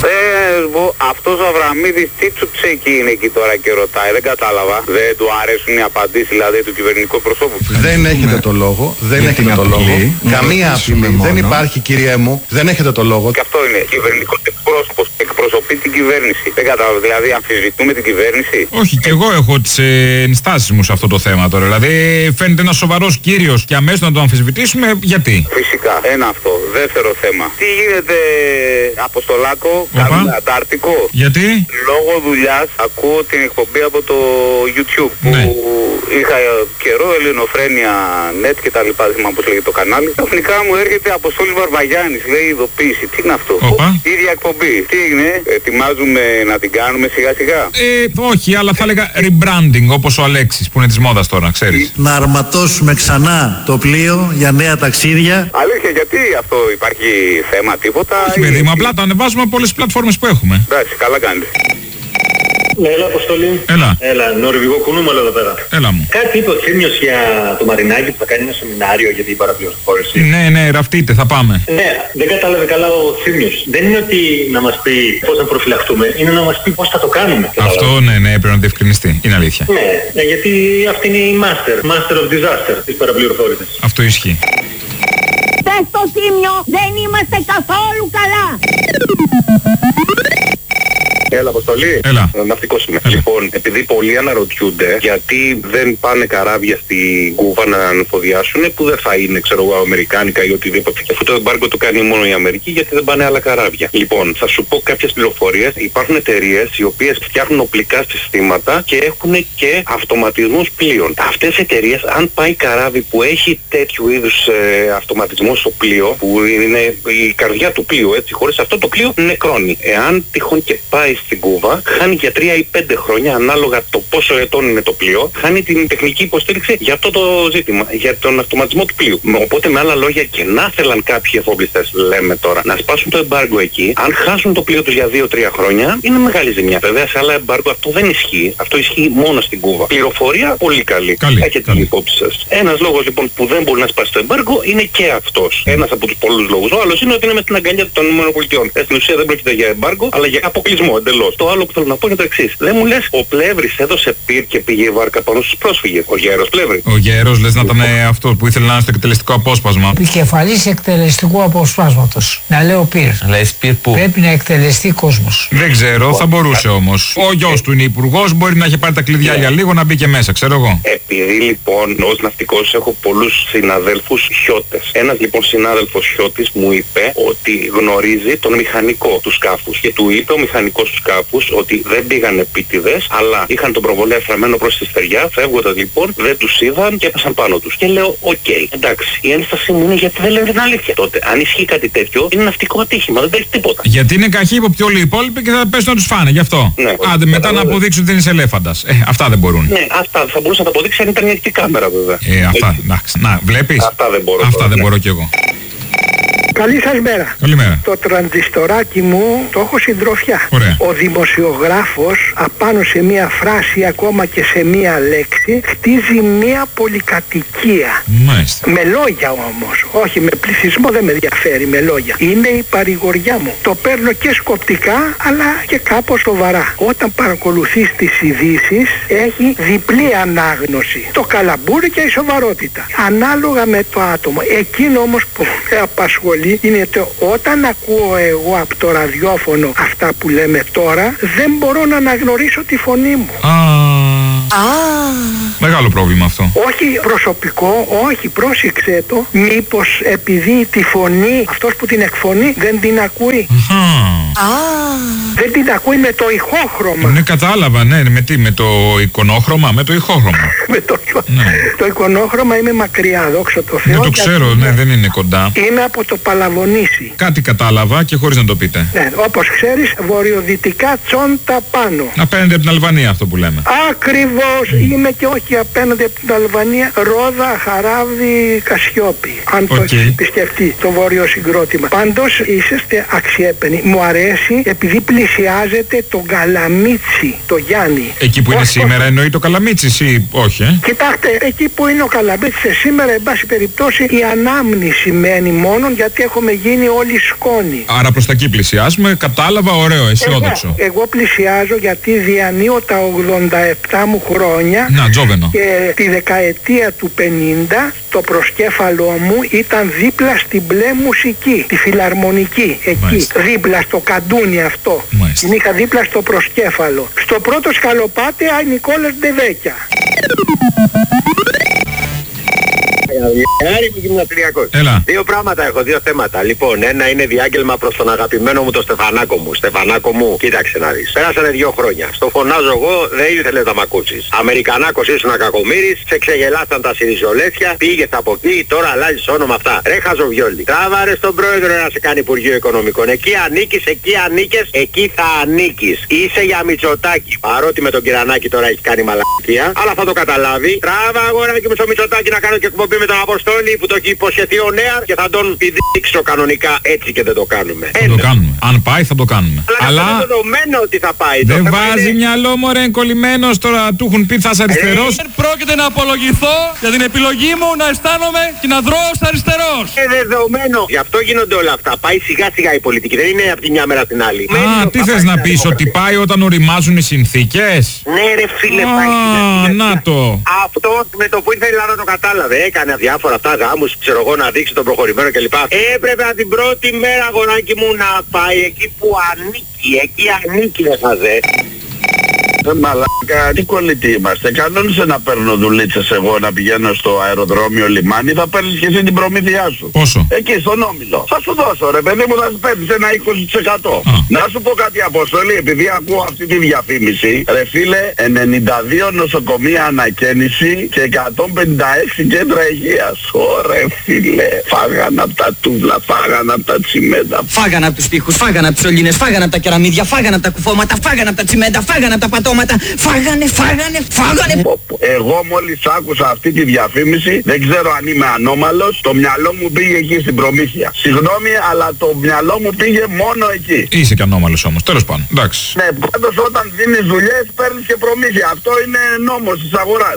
Speaker 6: Αυτός ο Αβραμίδης τι τσουτσέκι είναι εκεί τώρα και ρωτάει, δεν κατάλαβα. Δεν του αρέσουν οι απαντήσεις δηλαδή του κυβερνητικού προσώπου.
Speaker 10: Δεν έχετε το λόγο, δεν έχετε το λόγο. Καμία απειλή, δεν υπάρχει κυρία μου, δεν έχετε το λόγο.
Speaker 6: Και αυτό είναι, κυβερνητικός εκπρόσωπος, εκπροσωπεί την κυβέρνηση. Δεν κατάλαβα, δηλαδή αμφισβητούμε την κυβέρνηση.
Speaker 2: Όχι, και εγώ έχω τις ενστάσεις μου σε αυτό το θέμα τώρα. Δηλαδή φαίνεται ένας σοβαρός κύριος και αμέσως να το αμφισβητήσουμε, γιατί.
Speaker 6: Φυσικά, ένα αυτό. Δεύτερο θέμα. Τι γίνεται, Αποστολάκο, κάνουμε Αντάρτικο.
Speaker 2: Γιατί?
Speaker 6: Λόγω δουλειάς ακούω την εκπομπή από το YouTube που είχα καιρό, Ελληνοφρένια Net και τα λοιπά, δεν θυμάμαι πώς λέγεται το κανάλι. Ξαφνικά μου έρχεται Αποστόλης Βαρβαγιάννης, λέει ειδοποίηση. Τι είναι αυτό? Ίδια εκπομπή. Τι είναι, ετοιμάζουμε να την κάνουμε σιγά σιγά?
Speaker 2: Όχι, αλλά θα έλεγα rebranding, όπως ο Αλέξης που είναι της μόδας τώρα, ξέρεις.
Speaker 12: Να αρματώσουμε ξανά το πλοίο για νέα ταξίδια.
Speaker 6: Αλήθεια, γιατί αυτό υπάρχει θέμα, τίποτα?
Speaker 2: Όχι, παιδί μου, απλά τα ανεβάζουμε από όλες τις πλατφόρμες που έχουμε.
Speaker 6: Εντάξει, καλά κάνετε.
Speaker 14: Ναι, έλα Αποστολή.
Speaker 2: Έλα,
Speaker 14: νορβηγό κουνούμαλο εδώ πέρα.
Speaker 2: Έλα μου.
Speaker 14: Κάτι είπε ο Θήμιος για το Μαρινάκι που θα κάνει ένα σεμινάριο για την παραπληροφόρηση.
Speaker 2: Ναι, ραφτείτε, θα πάμε.
Speaker 14: Ναι, δεν κατάλαβε καλά ο Θήμιος. Δεν είναι ότι να μας πει πώς να προφυλαχτούμε, είναι να μας πει πώς θα το κάνουμε.
Speaker 2: Αυτό ναι, πρέπει να διευκρινιστεί. Είναι αλήθεια.
Speaker 14: Ναι, γιατί αυτή είναι η master of disaster της παραπληροφόρησης.
Speaker 2: Αυτό ισχύει.
Speaker 5: Πες στο Θήμιο, δεν είμαστε καθόλου καλά.
Speaker 6: Έλα, Αποστολή. Ναυτικός είμαι. Λοιπόν, επειδή πολλοί αναρωτιούνται γιατί δεν πάνε καράβια στην Κούβα να ανεφοδιάσουν, που δεν θα είναι, ξέρω εγώ, αμερικάνικα ή οτιδήποτε. Και αφού το εμπάργκο το κάνει μόνο η Αμερική, γιατί δεν πάνε άλλα καράβια. Λοιπόν, θα σου πω κάποιες πληροφορίες. Υπάρχουν εταιρείες οι οποίες φτιάχνουν οπλικά συστήματα και έχουν και αυτοματισμούς πλοίων. Αυτές οι εταιρείες, αν πάει καράβι που έχει τέτοιου είδους αυτοματισμό στο πλοίο, που είναι η καρδιά του πλοίου, έτσι, χωρίς αυτό το πλοίο νεκρώνει. Εάν τυχόν και πάει στην Κούβα, χάνει για 3 ή 5 χρόνια, ανάλογα το πόσο ετών είναι το πλοίο, χάνει την τεχνική υποστήριξη για αυτό το ζήτημα, για τον αυτοματισμό του πλοίου. Οπότε, με άλλα λόγια, και να θέλαν κάποιοι εφοπλιστές, λέμε τώρα, να σπάσουν το εμπάργκο εκεί, αν χάσουν το πλοίο τους για 2-3 χρόνια, είναι μεγάλη ζημιά. Βέβαια, σε άλλα εμπάργκο αυτό δεν ισχύει. Αυτό ισχύει μόνο στην Κούβα. Πληροφορία πολύ καλή. Έχετε την υπόψη σας. Ένας λόγος λοιπόν που δεν μπορεί να σπάσει το εμπάργκο είναι και αυτός. Ένας από τους πολλούς λόγους. Ο άλλος είναι ότι είναι με την αγκαλιά των ΗΠΑ. Στην ουσία δεν πρόκειται για εμπάργκο, αλλά για αποκλεισμό εντελώς. Το άλλο που θέλω να πω είναι το εξής. Δεν μου λες, ο Πλεύρης έδωσε πυρ και πήγε η βάρκα πάνω στους πρόσφυγες. Ο Γέρος Πλεύρη.
Speaker 2: Ο Γέρος λες να ήταν αυτό που ήθελε να είναι στο εκτελεστικό απόσπασμα.
Speaker 15: Επικεφαλής εκτελεστικού αποσπάσματος. Να λέω πυρ.
Speaker 2: Λες πυρ που?
Speaker 15: Πρέπει να εκτελεστεί κόσμος.
Speaker 2: Δεν ξέρω, θα μπορούσε όμως. Ο γιος του είναι υπουργός, μπορεί να έχει πάρει τα κλειδιά για λίγο να μπει και μέσα, ξέρω εγώ.
Speaker 6: Επειδή λοιπόν ως ναυτικός έχω πολλούς συναδέλφους χιώτες. Ένας λοιπόν συνάδελφος χιώτης μου είπε ότι γνωρίζει τον μηχανικό του σκάφους. Και του είπε ο μηχανικός του σκάφους τους ότι δεν πήγαν επίτηδες, αλλά είχαν τον προβολέα στραμμένο προς τη στεριά, φεύγοντας λοιπόν, δεν τους είδαν και έπεσαν πάνω τους. Και λέω, οκ, εντάξει, η ένστασή μου είναι γιατί δεν λένε την αλήθεια. Τότε, αν ισχύει κάτι τέτοιο, είναι ναυτικό ατύχημα, δεν παίζει τίποτα.
Speaker 2: Γιατί είναι καχύποπτοι όλοι οι υπόλοιποι και θα πέσουν να τους φάνε, γι' αυτό.
Speaker 6: Ναι,
Speaker 2: άντε μετά να αποδείξουν ότι δεν είσαι ελέφαντας. Αυτά δεν μπορούν.
Speaker 6: Ναι, αυτά θα μπορούσα να τα αποδείξει αν ήταν μια κάμερα βέβαια.
Speaker 2: Αυτά, εντάξει. Να, βλέπεις.
Speaker 6: Αυτά δεν μπορώ.
Speaker 2: Αυτά δεν μπορώ κι εγώ.
Speaker 3: Καλή σας μέρα.
Speaker 2: Καλημέρα.
Speaker 3: Το τραντζιστοράκι μου το έχω συντροφιά.
Speaker 2: Ωραία.
Speaker 3: Ο δημοσιογράφος απάνω σε μία φράση, ακόμα και σε μία λέξη, χτίζει μία πολυκατοικία.
Speaker 2: Μάλιστα.
Speaker 3: Με λόγια όμως. Όχι, με πληθυσμό δεν με ενδιαφέρει, με λόγια. Είναι η παρηγοριά μου. Το παίρνω και σκοπτικά, αλλά και κάπως σοβαρά. Όταν παρακολουθείς τις ειδήσεις, έχει διπλή ανάγνωση. Το καλαμπούρι και η σοβαρότητα. Ανάλογα με το άτομο. Εκείνο όμως που με απασχολεί είναι το όταν ακούω εγώ από το ραδιόφωνο αυτά που λέμε τώρα, δεν μπορώ να αναγνωρίσω τη φωνή μου.
Speaker 2: Μεγάλο πρόβλημα αυτό.
Speaker 3: Όχι προσωπικό, όχι, πρόσεξε το. Μήπως επειδή τη φωνή, αυτός που την εκφωνεί δεν την ακούει. Δεν την ακούει με το ηχόχρωμα.
Speaker 2: Ναι, κατάλαβα, ναι, με τι, με το εικονόχρωμα, με το ηχόχρωμα.
Speaker 3: Το εικονόχρωμα είμαι μακριά, δόξα τω Θεώ.
Speaker 2: Δεν το ξέρω, ναι, δεν είναι κοντά.
Speaker 3: Είμαι από το Παλαβονήσι.
Speaker 2: Κάτι κατάλαβα και χωρίς να το πείτε.
Speaker 3: Ναι, όπως ξέρεις, βορειοδυτικά Τσόντα πάνω.
Speaker 2: Απέναντι από την Αλβανία αυτό που λέμε.
Speaker 3: Ακριβώς, είμαι και όχι απέναντι από την Αλβανία, Ρόδα, Χαράβδη, Κασιόπη. Αν το έχεις επισκεφτεί το βόρειο συγκρότημα. Πάντως είσαστε αξιέπαινοι. Μου αρέσει επειδή πλησιάζεται το Καλαμίτσι, το Γιάννη.
Speaker 2: Εκεί που είναι σήμερα εννοεί το Καλαμίτσις ή όχι?
Speaker 3: Κοιτάξτε, εκεί που είναι ο Καλαμίτσις σήμερα, εν πάση περιπτώσει, η ανάμνηση μένει μόνο γιατί έχουμε γίνει όλοι σκόνη.
Speaker 2: Άρα προς τα εκεί πλησιάζουμε, κατάλαβα, ωραίο, αισιόδοξο.
Speaker 3: Εγώ πλησιάζω γιατί διανύω τα 87 μου χρόνια.
Speaker 2: Να, τζόβενο.
Speaker 3: Και τη δεκαετία του 50 το προσκέφαλό μου ήταν δίπλα στην μπλε μουσική, τη φιλαρμονική, εκεί. Μάλιστα. Δίπλα στο καντούνι αυτό. Μάλιστα. Την είχα δίπλα στο προσκέφαλο. Στο πρώτο σκαλοπάτι η Νικόλας Ντεβέκια.
Speaker 6: Άρη μου γυμναστηριακός. Δύο πράγματα έχω, δύο θέματα. Λοιπόν, ένα είναι διάγγελμα προς τον αγαπημένο μου τον Στεφανάκο μου. Στεφανάκο μου, κοίταξε να δεις. Πέρασανε 2 χρόνια. Στο φωνάζω εγώ, δεν ήθελες να μ' ακούσεις. Αμερικανάκος ήσουν κακομοίρης, σε ξεγελάσταν τα σιριζολέθια, πήγες από εκεί, τώρα αλλάζεις όνομα αυτά. Ρε χαζοβιόλι. Τράβαρε στον πρόεδρο να σε κάνει Υπουργείο Οικονομικών. Εκεί ανήκεις, εκεί ανήκες, εκεί θα ανήκεις. Είσαι για Μητσοτάκη. Παρότι με τον Κυρανάκη τώρα έχει κάνει μαλακία, αλλά θα το καταλάβει. Τράβα αγοράκι μου στο Μητσοτάκη να κάνω και εκπομπή με τον Αποστόλη που το έχει υποσχεθεί ο Νέαρ και θα τον πηδήξω κανονικά, έτσι και δεν το κάνουμε.
Speaker 2: Θα το κάνουμε. Αν πάει θα το κάνουμε.
Speaker 6: Αλλά είναι δεδομένο ότι θα πάει.
Speaker 2: Δεν βάζει μυαλό μωρέ κολλημένος τώρα, του έχουν πει θα είσαι αριστερός.
Speaker 9: Πρόκειται να απολογηθώ για την επιλογή μου να αισθάνομαι και να δρώ ως αριστερός.
Speaker 6: Δεδομένο. Γι' αυτό γίνονται όλα αυτά. Πάει σιγά σιγά η πολιτική. Δεν είναι από τη μια μέρα στην άλλη.
Speaker 2: Τι θες να πεις, ότι πάει όταν οριμάζουν οι συνθήκες?
Speaker 6: Ναι ρε φίλε, πάει.
Speaker 2: Να το.
Speaker 6: Αυτό με το που ήρθε η Ελλάδα το κατάλαβε. Έκανε διάφορα αυτά γάμους, ξέρω εγώ, να δείξει τον προχωρημένο κλπ. Έπρεπε την πρώτη μέρα, αγοράκι μου, να πάει εκεί που ανήκει. Εκεί ανήκει, ρε χαζέ.
Speaker 17: Μαλάκα, τι κολλητοί είμαστε. Κανόνισε να παίρνω δουλίτσες εγώ να πηγαίνω στο αεροδρόμιο λιμάνι, θα παίρνεις και εσύ την προμήθειά σου.
Speaker 2: Πόσο?
Speaker 17: Εκεί στον Όμιλο. Θα σου δώσω ρε παιδί μου, θα σου παίρνεις ένα 20%. Να σου πω κάτι Αποστολή, επειδή ακούω αυτή τη διαφήμιση. Ρε φίλε, 92 νοσοκομεία ανακαίνιση και 156 κέντρα υγείας. Ωρε φίλε, φάγανε από τα τούβλα, φάγανε από τα τσιμέντα.
Speaker 7: Φάγανε από τους τοίχους, φάγανε από τις σωλήνες, φάγανε από τα κεραμίδια, φάγανε από τα κουφώματα, φάγανε από τα τσιμέντα, φάγανε από τα πατώματα. Φάγανε.
Speaker 17: Εγώ μόλις άκουσα αυτή τη διαφήμιση, δεν ξέρω αν είμαι ανώμαλος, το μυαλό μου πήγε εκεί στην προμήθεια. Συγγνώμη, αλλά το μυαλό μου πήγε μόνο εκεί.
Speaker 2: Είσαι και ανώμαλος όμως, τέλος πάντων, εντάξει.
Speaker 17: Ναι, πάντως όταν δίνεις δουλειές παίρνεις και προμήθεια. Αυτό είναι νόμος της αγοράς.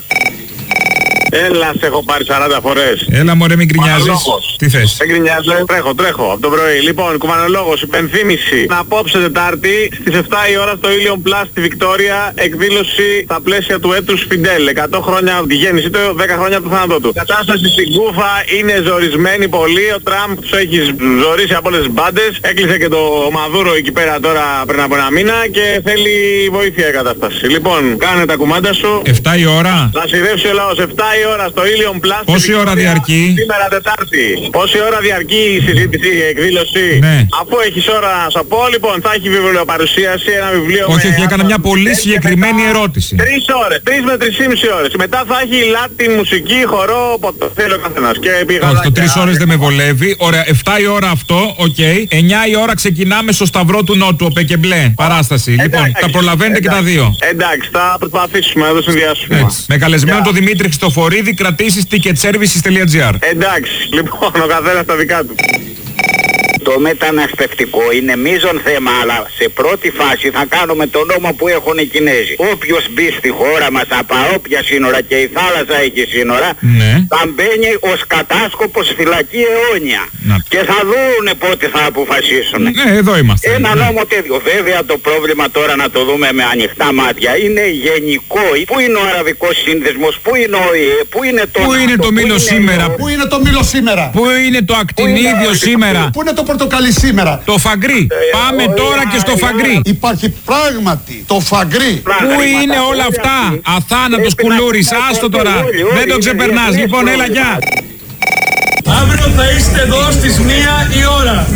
Speaker 6: Έλα, σε έχω πάρει 40 φορές.
Speaker 2: Έλα μωρέ, μην γκρινιάζεις. Τι θες?
Speaker 6: Δεν γκρινιάζω, τρέχω από το πρωί. Λοιπόν, κουβανολόγος, υπενθύμηση. Απόψε Τετάρτη στις 7 η ώρα στο Ilion Plus στη Βικτόρια, εκδήλωση στα πλαίσια του έτους Φιντέλ. 100 χρόνια από τη γέννησή του, 10 χρόνια από το θάνατό του. Η κατάσταση στην Κούφα είναι ζορισμένη πολύ. Ο Τραμπ τους έχει ζορίσει από όλες τις μπάντες. Έκλεισε και το Μαδούρο εκεί πέρα τώρα πριν από ένα μήνα και θέλει βοήθεια η κατάσταση. Λοιπόν, κάνε τα κουμάντα σου.
Speaker 2: 7 η ώρα.
Speaker 6: Θα σειρεύσει ο λαός 7 η ώρα στο Ilion Plus.
Speaker 2: Πόση ώρα διαρκεί?
Speaker 6: Σήμερα Τετάρτη. Πόση ώρα διαρκεί η συζήτηση, η εκδήλωση?
Speaker 2: Ναι.
Speaker 6: Αφού έχεις ώρα να σου πω, λοιπόν, θα έχει βιβλιοπαρουσίαση, ένα βιβλίο.
Speaker 2: Όχι, έκανα μια πολύ συγκεκριμένη ερώτηση.
Speaker 6: 3 ώρες, 3 με 3,5 ώρες. Μετά θα έχει Latin μουσική, χορό, όποτε θέλει ο καθένας.
Speaker 2: Όχι, το 3 ώρες δεν με βολεύει. Ωραία, 7 η ώρα αυτό, οκ. 9 η ώρα ξεκινάμε στο Σταυρό του Νότου, ο Πεκεμπλέ, παράσταση. Λοιπόν, τα προλαβαίνετε και τα δύο.
Speaker 6: Εντάξει, θα προσπαθήσουμε να το συνδυάσουμε.
Speaker 2: Με καλεσμένο τον Δημήτρη Χριστοφορίδη, κρατήσεις ticketservices.gr.
Speaker 6: Εντάξει, λοιπόν, ο καθένας τα δικά του.
Speaker 13: Το μεταναστευτικό είναι μείζον θέμα, αλλά σε πρώτη φάση θα κάνουμε το νόμο που έχουν οι Κινέζοι. Όποιος μπει στη χώρα μας από όποια σύνορα, και η θάλασσα έχει σύνορα, θα μπαίνει ως κατάσκοπος φυλακή αιώνια. Και θα δούνε πότε θα αποφασίσουν.
Speaker 2: Ναι, εδώ είμαστε.
Speaker 13: Ένα νόμο τέτοιο. Βέβαια το πρόβλημα τώρα να το δούμε με ανοιχτά μάτια είναι γενικό. Πού είναι ο Αραβικός Σύνδεσμος, πού είναι ο ΙΕ, πού είναι το
Speaker 2: Πού είναι το μήλο σήμερα,
Speaker 16: πού είναι το μήλο σήμερα,
Speaker 2: πού είναι το ακτινίδιο σήμερα,
Speaker 16: πού είναι το πορτοκαλί σήμερα.
Speaker 2: Το φαγκρί. Πάμε τώρα και στο φαγκρί.
Speaker 16: Υπάρχει πράγματι το φαγκρί.
Speaker 2: Πού είναι όλα αυτά? Αθάνατος κουλούρης, άστο τώρα. Δεν το ξεπερνάς. Λοιπόν, έλα, γεια.
Speaker 9: Αύριο θα είστε εδώ στις 1 η ώρα.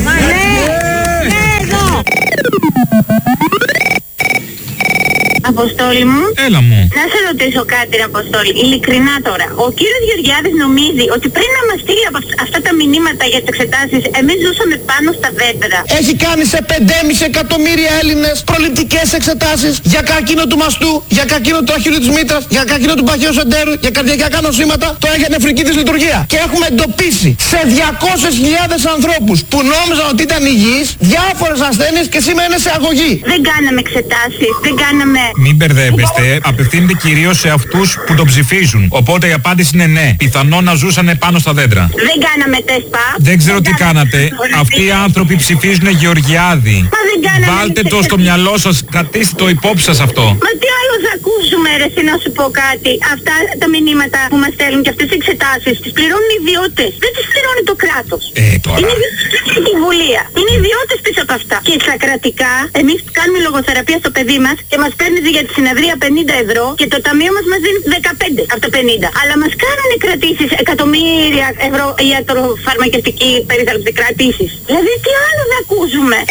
Speaker 8: Αποστόλη μου.
Speaker 2: Έλα μου.
Speaker 8: Να σε ρωτήσω κάτι, ρε Αποστόλη. Ειλικρινά τώρα. Ο κύριος Γεωργιάδης νομίζει ότι πριν να μας στείλει από αυτά τα μηνύματα για τις εξετάσεις, εμείς ζούσαμε πάνω στα δέντρα.
Speaker 12: Έχει κάνει σε 5,5 εκατομμύρια Έλληνες προληπτικές εξετάσεις για καρκίνο του μαστού, για καρκίνο του αχύλου της μήτρας, για καρκίνο του παχαίου σεντέρου, για καρδιακά νοσήματα, τώρα για νεφρική δυσλειτουργία. Και έχουμε εντοπίσει σε 200.000 ανθρώπους που νόμιζαν ότι ήταν υγιείς διάφορες ασθένειες και σήμερα είναι σε αγωγή.
Speaker 8: Δεν κάναμε εξετάσεις, δεν κάναμε...
Speaker 2: Μην μπερδεύεστε, απευθύνεται κυρίως σε αυτούς που τον ψηφίζουν. Οπότε η απάντηση είναι ναι. Πιθανό να ζούσανε πάνω στα δέντρα.
Speaker 8: Δεν κάναμε τεσπα.
Speaker 2: Δεν ξέρω τι κάνατε. Αυτοί οι άνθρωποι ψηφίζουν Γεωργιάδη. Βάλτε το στο μυαλό σας, κρατήστε το υπόψη σας αυτό.
Speaker 8: Μα τι άλλο θα ακούσουμε, ρε, να σου πω κάτι. Αυτά τα μηνύματα που μας στέλνουν και αυτές τις εξετάσεις τις πληρώνουν οι ιδιώτες. Δεν τις πληρώνει το κράτος.
Speaker 2: Τώρα.
Speaker 8: Είναι η βουλία. Είναι ιδιώτες πίσω από αυτά. Και στα κρατικά, εμείς κάνουμε λογοθεραπεία στο παιδί μας και μας παίρνει για τη συνεδρία 50 ευρώ και το ταμείο μας δίνει 15 από τα 50. Αλλά μας κάνανε κρατήσεις εκατομμύρια ευρώ ιατροφαρμακευτική περίθαλψη, κρατήσεις. Δηλαδή τι άλλο θα ακούσουμε.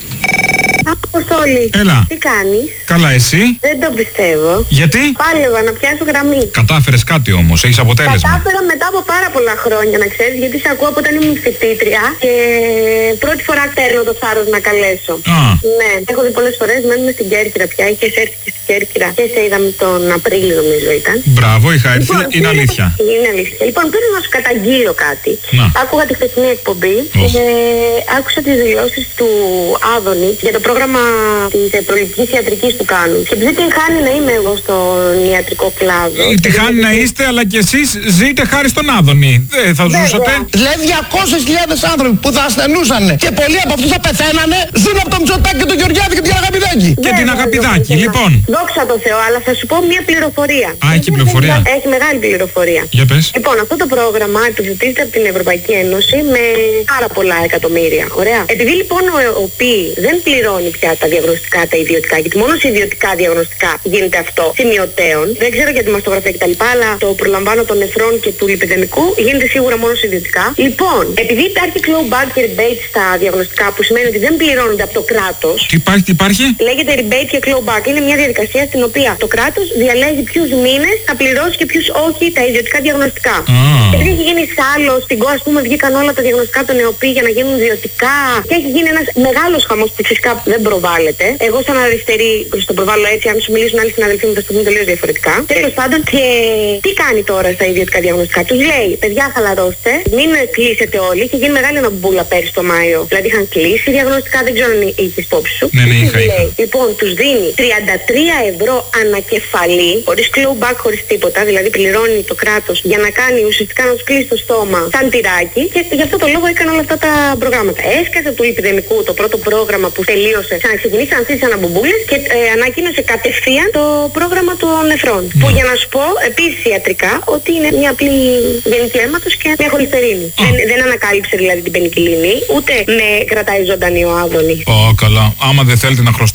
Speaker 8: Αποστόλη.
Speaker 2: Έλα.
Speaker 8: Τι κάνεις?
Speaker 2: Καλά, εσύ?
Speaker 8: Δεν το πιστεύω.
Speaker 2: Γιατί?
Speaker 8: Πάλευα να πιάσω γραμμή.
Speaker 2: Κατάφερες κάτι όμως, έχεις αποτέλεσμα.
Speaker 8: Κατάφερα μετά από πάρα πολλά χρόνια, να ξέρεις, γιατί σε ακούω από όταν ήμουν φοιτήτρια και πρώτη φορά παίρνω το θάρρος να καλέσω. Ναι, έχω δει πολλές φορές, μένουμε στην Κέρκυρα πια, είχες έρθει και στην Κέρκυρα και σε είδαμε τον Απρίλιο νομίζω ήταν.
Speaker 2: Μπράβο, είχα έρθει,
Speaker 8: λοιπόν,
Speaker 2: είναι αλήθεια.
Speaker 8: Είναι αλήθεια. Λοιπόν, πρέπει να σου καταγγείλω κάτι. Άκουγα τη χθεσινή εκπομπή και άκουσα τις δηλώσεις του Άδωνη για το πρόγραμμα της προληπτικής ιατρικής που κάνουν. Και επειδή την χάνει να είμαι εγώ στον ιατρικό κλάδο.
Speaker 2: Τι χάνει να είστε, αλλά και εσείς ζείτε χάρη στον Άδωνη. Δεν θα ζούσατε.
Speaker 12: Δηλαδή 200.000 άνθρωποι που θα ασθενούσαν και πολλοί από αυτούς θα πεθαίνανε, ζουν από τον Μητσοτάκη και τον Γεωργιάδη και την Αγαπηδάκη.
Speaker 2: Και την Αγαπηδάκη, λοιπόν.
Speaker 8: Δόξα τω Θεώ, αλλά θα σου πω μια πληροφορία.
Speaker 2: Έχει πληροφορία.
Speaker 8: Έχει μεγάλη πληροφορία.
Speaker 2: Για πες.
Speaker 8: Λοιπόν, αυτό το πρόγραμμα επιδοτείται από την Ευρωπαϊκή Ένωση με πάρα πολλά εκατομμύρια. Ωραία. Επειδή λοιπόν ο ΕΟΠΗ δεν πληρώνει πια τα διαγνωστικά, τα ιδιωτικά, γιατί μόνο σε ιδιωτικά διαγνωστικά γίνεται αυτό σημειωτέων. Δεν ξέρω για τη μαστογραφία κτλ. Αλλά το προλαμβάνω των νεφρών και του λιπιδεμικού γίνεται σίγουρα μόνο σε ιδιωτικά. Λοιπόν, επειδή υπάρχει clawback και rebate στα διαγνωστικά, που σημαίνει ότι δεν πληρώνονται από το κράτος.
Speaker 2: Τι υπάρχει?
Speaker 8: Λέγεται rebate και clawback. Είναι μια διαδικασία στην οποία το κράτος διαλέγει ποιους μήνες θα πληρώσει και ποιους όχι τα ιδιωτικά διαγνωστικά. Επειδή έχει γίνει σάλος, στην ΚΟ, ας πούμε, βγήκαν όλα τα διαγνωστικά των ΕΟΠΗ για να γίνουν ιδιωτικά και έχει γίνει ένας μεγάλος χαμός που φυσικά δεν προβάλλεται. Εγώ σαν αριστερή στο προβάλλω έτσι, αν σου μιλήσουν άλλοι συναδελφοί μου θα στο πούμε τελείως διαφορετικά. Τέλος πάντων, και τι κάνει τώρα στα ιδιωτικά διαγνωστικά? Τους λέει, παιδιά, χαλαρώστε, μην κλείσετε όλοι. Είχε γίνει μεγάλη αναμπούλα πέρυσι το Μάιο. Δηλαδή είχαν κλείσει διαγνωστικά, δεν ξέρω αν είχες υπόψη σου.
Speaker 2: Ναι, είχα.
Speaker 8: Λοιπόν, τους δίνει 33 ευρώ ανακεφαλή, χωρίς clawback, χωρίς τίποτα. Δηλαδή πληρώνει το κράτος για να κάνει ουσιαστικά να τους κλείσει το στόμα σαν τυράκι και γι' αυτό το λόγο έκανε όλα αυτά τα προγράμματα. Έσκασε του λιπιδεμικού το πρώτο πρόγραμμα που τελείωσε, ξαναξεκινήσει να στήσει αναμπομπούλες και ανακοίνωσε κατευθείαν το πρόγραμμα των νεφρών. Που για να σου πω επίσης ιατρικά ότι είναι μια απλή γενική αίματος και μια χολυστερίνη. Δεν ανακάλυψε δηλαδή την πενικυλίνη, ούτε με κρατάει ζωντανή ο Άδωνη.
Speaker 2: Καλά. Άμα δεν θέλετε να χρωστάτε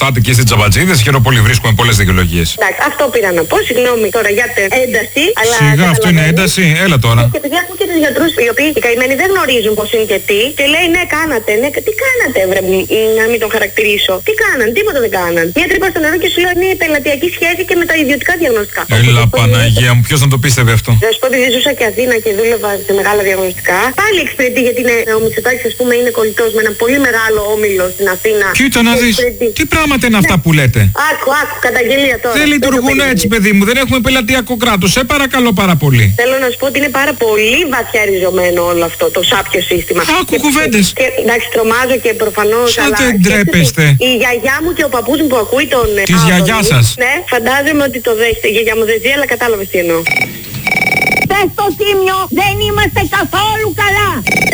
Speaker 2: Πάτε και στις τζαμπατζίδες, χαίρομαι πολύ, βρίσκουμε πολλές δικαιολογίες.
Speaker 8: Εντάξει, αυτό πήρα να πω. Συγγνώμη τώρα για την ένταση. Αλλά
Speaker 2: σιγά, αυτό είναι ένταση, έλα τώρα.
Speaker 8: Και παιδιά ακούω και τους γιατρούς οι οποίοι οι καημένοι δεν γνωρίζουν πώς είναι και τι. Και λέει ναι, κάνατε, ναι, τι κάνατε, βρε, να μην τον χαρακτηρίσω. Τι κάναν, τίποτα δεν κάναν. Μια τρύπα στο νερό και σου λέω είναι η πελατειακή σχέση και με τα ιδιωτικά διαγνωστικά.
Speaker 2: Έλα Παναγία μου, ποιος να το πίστευε αυτό.
Speaker 8: Να σου πω ότι ζούσα και Αθήνα και δούλευα σε μεγάλα διαγνωστικά. Πάλι εξυπηρετεί γιατί ο Μητσοτάκης, ας πούμε, είναι κολλητός με ένα πολύ μεγάλο όμιλο στην Αθήνα.
Speaker 2: Κοίτα να δεις, τι πράγματα είναι αυτά που λέτε.
Speaker 8: Άκου, καταγγελία τώρα.
Speaker 2: Δεν λειτουργούν έτσι, παιδί μου, δεν έχουμε πελατειακό κράτος. Σε παρακαλώ πάρα πολύ.
Speaker 8: Θέλω να σου πω ότι είναι πάρα πολύ βαθιά ριζωμένο όλο αυτό το σάπιο σύστημα.
Speaker 2: Άκου κουβέντες.
Speaker 8: Εντάξει, τρομάζω και προφανώς.
Speaker 2: Σαν δεν ντρέπεστε.
Speaker 8: Η γιαγιά μου και ο παππούς μου που ακούει τον.
Speaker 2: Της γιαγιά σας.
Speaker 8: Ναι, φαντάζομαι ότι το δέχεται. Η γιαγιά μου δεν ζει, αλλά κατάλαβες τι εννοώ.
Speaker 5: Πες στο Τίμιο, δεν είμαστε καθόλου καλά.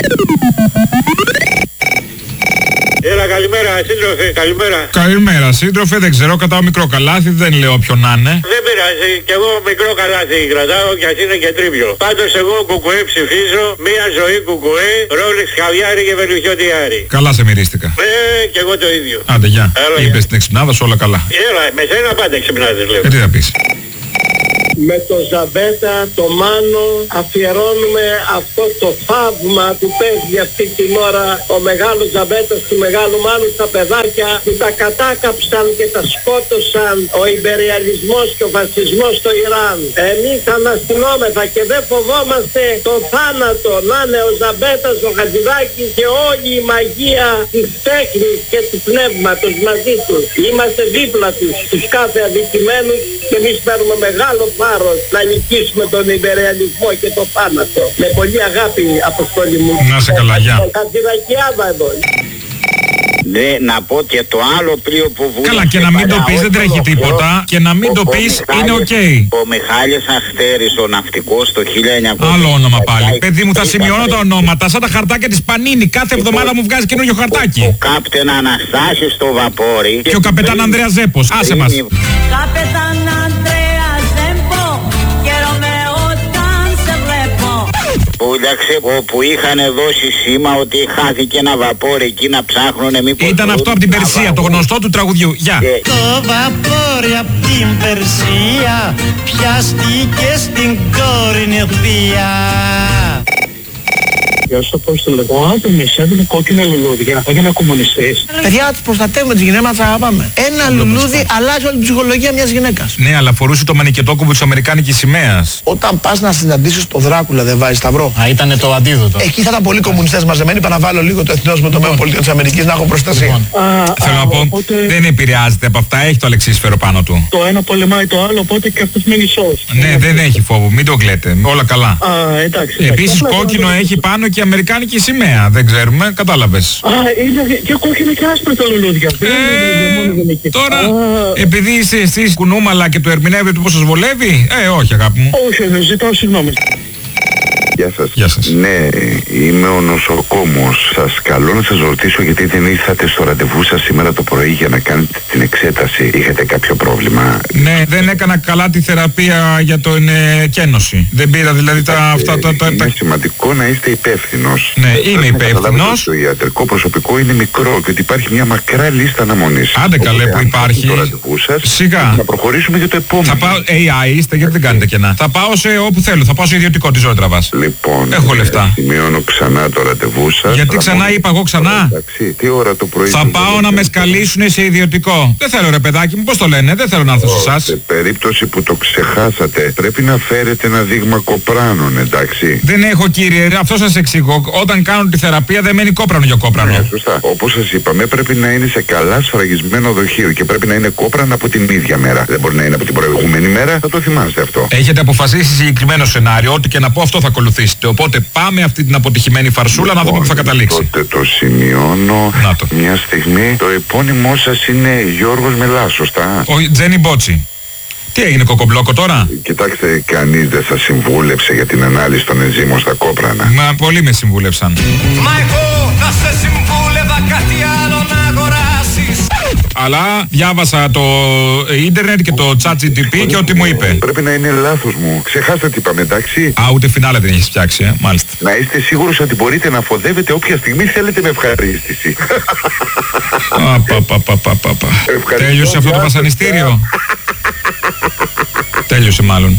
Speaker 6: Έλα, καλημέρα, σύντροφε, καλημέρα.
Speaker 2: Καλημέρα, σύντροφε, δεν ξέρω, κρατάω μικρό καλάθι, δεν λέω ποιον να είναι.
Speaker 6: Δεν πειράζει, κι εγώ μικρό καλάθι κρατάω κι ας είναι και τρίπιο. Πάντως εγώ κουκουέ ψηφίζω, μία ζωή κουκουέ, ρόλεξ χαβιάρι και βελουχιωτιάρι.
Speaker 2: Καλά σε μυρίστηκα.
Speaker 6: Κι εγώ το ίδιο.
Speaker 2: Άντε, γεια. Είπες την εξυπνάδα σου όλα καλά.
Speaker 6: Έλα, με σένα πάντα εξυπνάδες λέω.
Speaker 2: Τι θα πεις.
Speaker 3: Με το Ζαμπέτα, το Μάνο, αφιερώνουμε αυτό το θαύμα που παίζει αυτή την ώρα ο μεγάλος Ζαμπέτας του μεγάλου Μάνου στα παιδάκια που τα κατάκαψαν και τα σκότωσαν ο ιμπεριαλισμός και ο φασισμός στο Ιράν. Εμείς αναστηνόμεθα και δεν φοβόμαστε το θάνατο. Να είναι ο Ζαμπέτας, ο Χατζηδάκης και όλη η μαγεία της τέχνης και του πνεύματος μαζί τους. Είμαστε δίπλα τους κάθε αδικημένους και εμείς παίρνουμε μεγάλο βάρος να νικήσουμε τον υπερεαλισμό και το θάνατο. Με πολύ αγάπη, Αποστόλη μου.
Speaker 2: Να σε καλά, γεια.
Speaker 3: Χατζηδακιάδα εδώ.
Speaker 13: Ναι, να πω και το άλλο πλοίο που βούλησε.
Speaker 2: Καλά, και να μην το πεις δεν τρέχει τίποτα. Και να μην το πεις είναι οκ.
Speaker 13: Ο Μιχάλης Αστέρης, ο ναυτικός το 1900.
Speaker 2: Άλλο όνομα πάλι. Παιδί μου, θα σημειώνω τα ονόματα σαν τα χαρτάκια της Πανίνη. Κάθε εβδομάδα μου βγάζει καινούριο χαρτάκι.
Speaker 13: Ο κάπτεν Αναστάσης στο βαπόρι.
Speaker 2: Και ο καπετάν Ανδρέας Ζέπος. Άσε μας.
Speaker 5: Καπετάν Ανδρέας Ζέπο, χαίρομαι όταν σε βλέπω.
Speaker 13: Που είχαν δώσει σήμα ότι χάθηκε ένα βαπόρι εκεί να ψάχνουνε μήπως.
Speaker 2: Ήταν αυτό από την Περσία, το γνωστό του τραγουδιού. Γεια.
Speaker 18: Το βαπόρι από την Περσία πιάστηκε στην κόρη νυχτία.
Speaker 3: Γεια σου, Απόστολε. Ο Άδωνης έδινε κόκκινα λουλούδια. Έγινε κομμουνιστής.
Speaker 12: Παιδιά, τους προστατεύουμε, τις γυναίκες μας αγαπάμε. Ένα λουλούδι αλλάζει όλη την ψυχολογία μιας γυναίκας.
Speaker 2: Ναι, αλλά φορούσε το μανικετόκουμπο της Αμερικάνικης σημαίας.
Speaker 12: Όταν πας να συναντήσεις τον Δράκουλα, δεν βάζεις σταυρό.
Speaker 18: Α, ήταν το αντίδοτο.
Speaker 12: Εκεί θα ήταν πολλοί κομμουνιστές μαζεμένοι. Είπα να βάλω λίγο το εθνόσημο των ΗΠΑ της Αμερικής να έχω προστασία.
Speaker 2: Θέλω να πω, δεν επηρεάζεται από αυτά, έχει το αλεξίσφαιρο πάνω του.
Speaker 3: Το ένα πολεμάει το άλλο, οπότε και αυτός μένει σως.
Speaker 2: Ναι, δεν έχει φόβο, μην το κλαίτε. Όλα καλά.
Speaker 3: Εντάξει.
Speaker 2: Επίσης κόκκινο έχει πάνω και αμερικάνικη σημαία. Δεν ξέρουμε, κατάλαβες.
Speaker 3: Είναι και κόκκινο και άσπρο τα λουλούδια.
Speaker 2: Τώρα, επειδή είστε εσείς κουνούμαλα και το ερμηνεύετε πώς σας βολεύει, όχι αγάπη μου.
Speaker 3: Όχι, δεν ζητάω συγγνώμη.
Speaker 20: Γεια σας.
Speaker 2: Γεια σας.
Speaker 20: Ναι, είμαι ο νοσοκόμος. Σας καλώ να σας ρωτήσω γιατί δεν ήρθατε στο ραντεβού σας σήμερα το πρωί για να κάνετε την εξέταση. Είχατε κάποιο πρόβλημα?
Speaker 2: Ναι, δεν έκανα καλά τη θεραπεία για την κένωση. Δεν πήρα δηλαδή
Speaker 20: Είναι σημαντικό να είστε υπεύθυνος.
Speaker 2: Ναι, είμαι υπεύθυνος.
Speaker 20: Το ιατρικό προσωπικό είναι μικρό και ότι υπάρχει μια μακρά λίστα αναμονής.
Speaker 2: Άντε καλέ που υπάρχει.
Speaker 20: Το ραντεβού σας,
Speaker 2: σιγά.
Speaker 20: να προχωρήσουμε για το επόμενο.
Speaker 2: Θα πάω, AI είστε γιατί δεν κάνετε κενά. Θα πάω σε όπου θέλω, θα πάω σε ιδιωτικό, τι ζωή τραβάς.
Speaker 20: Λοιπόν,
Speaker 2: έχω λεφτά.
Speaker 20: Σημειώνω ξανά το ραντεβού σας.
Speaker 2: Γιατί ξανά είπα εγώ ξανά.
Speaker 20: Εντάξει, τι ώρα το πρωί.
Speaker 2: Θα πάω να με σκαλίσουν σε ιδιωτικό. Δεν θέλω ρε παιδάκι μου, πώς το λένε, δεν θέλω να έρθω σε εσάς.
Speaker 20: Σε περίπτωση που το ξεχάσατε, πρέπει να φέρετε ένα δείγμα κόπρανων, εντάξει.
Speaker 2: Δεν έχω κύριε, αυτό σας εξηγώ. Όταν κάνω τη θεραπεία δεν μένει κόπρανο για κόπρανο.
Speaker 20: Ναι, σωστά. Όπως σας είπαμε, πρέπει να είναι σε καλά σφραγισμένο δοχείο και πρέπει να είναι κόπρανο από την ίδια μέρα. Δεν μπορεί να είναι από την προηγούμενη μέρα, θα το θυμάστε αυτό.
Speaker 2: Έχετε αποφασίσει συγκεκριμένο σενάριο, ό,τι και να πω αυτό θα ακολουθήσετε. Οπότε πάμε αυτή την αποτυχημένη φαρσούλα να δούμε που θα καταλήξει.
Speaker 20: Τότε το σημειώνω. Μια στιγμή. Το επώνυμό σας είναι Γιώργος Μελάς, σωστά?
Speaker 2: Όχι, Τζένι Μπότσι. Τι έγινε κοκομπλόκο τώρα?
Speaker 20: Κοιτάξτε, κανείς δεν σας συμβούλεψε για την ανάλυση των ενζύμων στα κόπρανα.
Speaker 2: Μα πολλοί με συμβούλεψαν.
Speaker 18: Μα εγώ θα σε συμβούλευα κάτι άλλο να αγοράσεις.
Speaker 2: αλλά διάβασα το ίντερνετ και το ChatGPT και ό,τι μου είπε.
Speaker 20: Πρέπει να είναι λάθος μου. Ξεχάστε τι είπαμε, εντάξει.
Speaker 2: Α, ούτε φινάλε δεν έχεις φτιάξει, μάλιστα.
Speaker 20: Να είστε σίγουρος ότι μπορείτε να φοδεύετε όποια στιγμή θέλετε με ευχαρίστηση.
Speaker 2: Τέλειωσε αυτό το βασανιστήριο. Τέλειωσε μάλλον.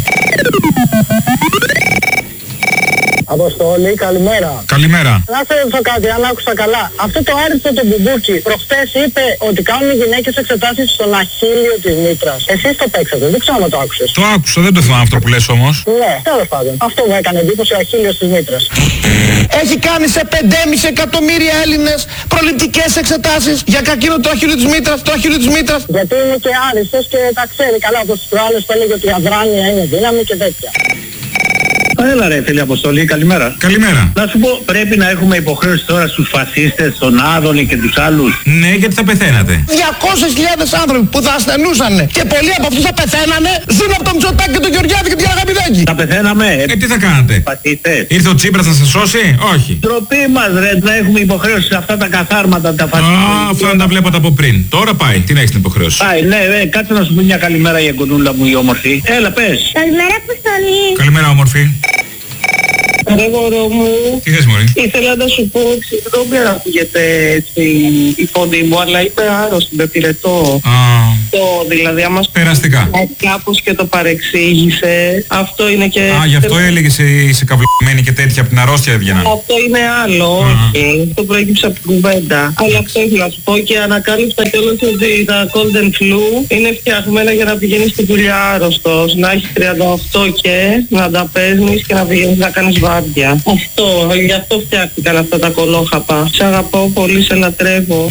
Speaker 3: Αποστολή, καλημέρα.
Speaker 2: Καλημέρα.
Speaker 3: Να σε ρωτήσω κάτι, αν άκουσα καλά. Αυτό το άριστο το μπουμπούκι προχτές είπε ότι κάνουν οι γυναίκες εξετάσεις στον αχίλιο της μήτρας. Εσείς το παίξατε, δεν ξέρω αν το άκουσες.
Speaker 2: Το άκουσα, δεν το θυμάμαι αυτό που λες όμως.
Speaker 3: Ναι, τέλος πάντων. Αυτό μου έκανε εντύπωση, ο αχίλιος της μήτρας.
Speaker 12: Έχει κάνει σε 5,5 εκατομμύρια Έλληνες προληπτικές εξετάσεις για καρκίνο του αχίλιου της μήτρας, το αχίλιο της μήτρας.
Speaker 3: Γιατί είναι και άριστος και τα ξέρει καλά, όπως τις προάλλες που έλεγε ότι η αδράνεια είναι δύναμη και τέτοια.
Speaker 21: Έλα ρε φίλε Αποστολή, καλημέρα.
Speaker 2: Καλημέρα.
Speaker 21: Να σου πω, πρέπει να έχουμε υποχρέωση τώρα στους φασίστες, τον Άδωνη και τους άλλους.
Speaker 2: Ναι, γιατί θα πεθαίνατε.
Speaker 12: 200.000 άνθρωποι που θα ασθενούσανε και πολλοί από αυτούς θα πεθαίνανε, ζουν από τον Μητσοτάκη και τον Γεωργιάδη και την Αγαπηδάκη.
Speaker 21: Θα πεθαίναμε.
Speaker 2: Τι θα κάνατε.
Speaker 21: Φασίστες.
Speaker 2: Ήρθε ο Τσίπρας να σας σώσει. Όχι.
Speaker 21: Τροπή μας ρε, να έχουμε υποχρέωση σε αυτά τα καθάρματα τα φασίστες.
Speaker 2: Αυτά να τα βλέπατε από πριν. Τώρα πάει. Τι να έχεις την υποχρέωση.
Speaker 21: Πάει, ναι, κάτσε να σου πει μια καλημέρα η εγγονούλα μου η όμορφη. Έλα πες.
Speaker 5: Καλημέρα Αποστολή.
Speaker 2: Καλημέρα όμορφη.
Speaker 22: Ρε μωρό μου,
Speaker 2: τι θες μωρή?
Speaker 22: Ήθελα να σου πω, συγγνώμη αν ακούγεται έτσι η φωνή μου, αλλά είμαι άρρωστη με πυρετό. Δηλαδή άμα
Speaker 2: περαστικά
Speaker 22: κάπως και το παρεξήγησε, αυτό είναι και...
Speaker 2: Α, γι' αυτό έλεγες είσαι καυλωμένη και τέτοια, από την αρρώστια έβγαιναν.
Speaker 22: Αυτό είναι άλλο, όχι. Αυτό προέκυψε από την κουβέντα. Αλλά αυτό ήθελα να σου πω και ανακάλυψα κιόλας ότι τα Golden Flu είναι φτιαγμένα για να πηγαίνεις στη δουλειά άρρωστος, να έχεις 38 και να τα παίρνεις και να πηγαίνεις να κάνεις βάρδια. Αυτό, γι' αυτό φτιάχτηκαν αυτά τα κολόχαπα. Σ' αγαπάω πολύ, σε λατρεύω.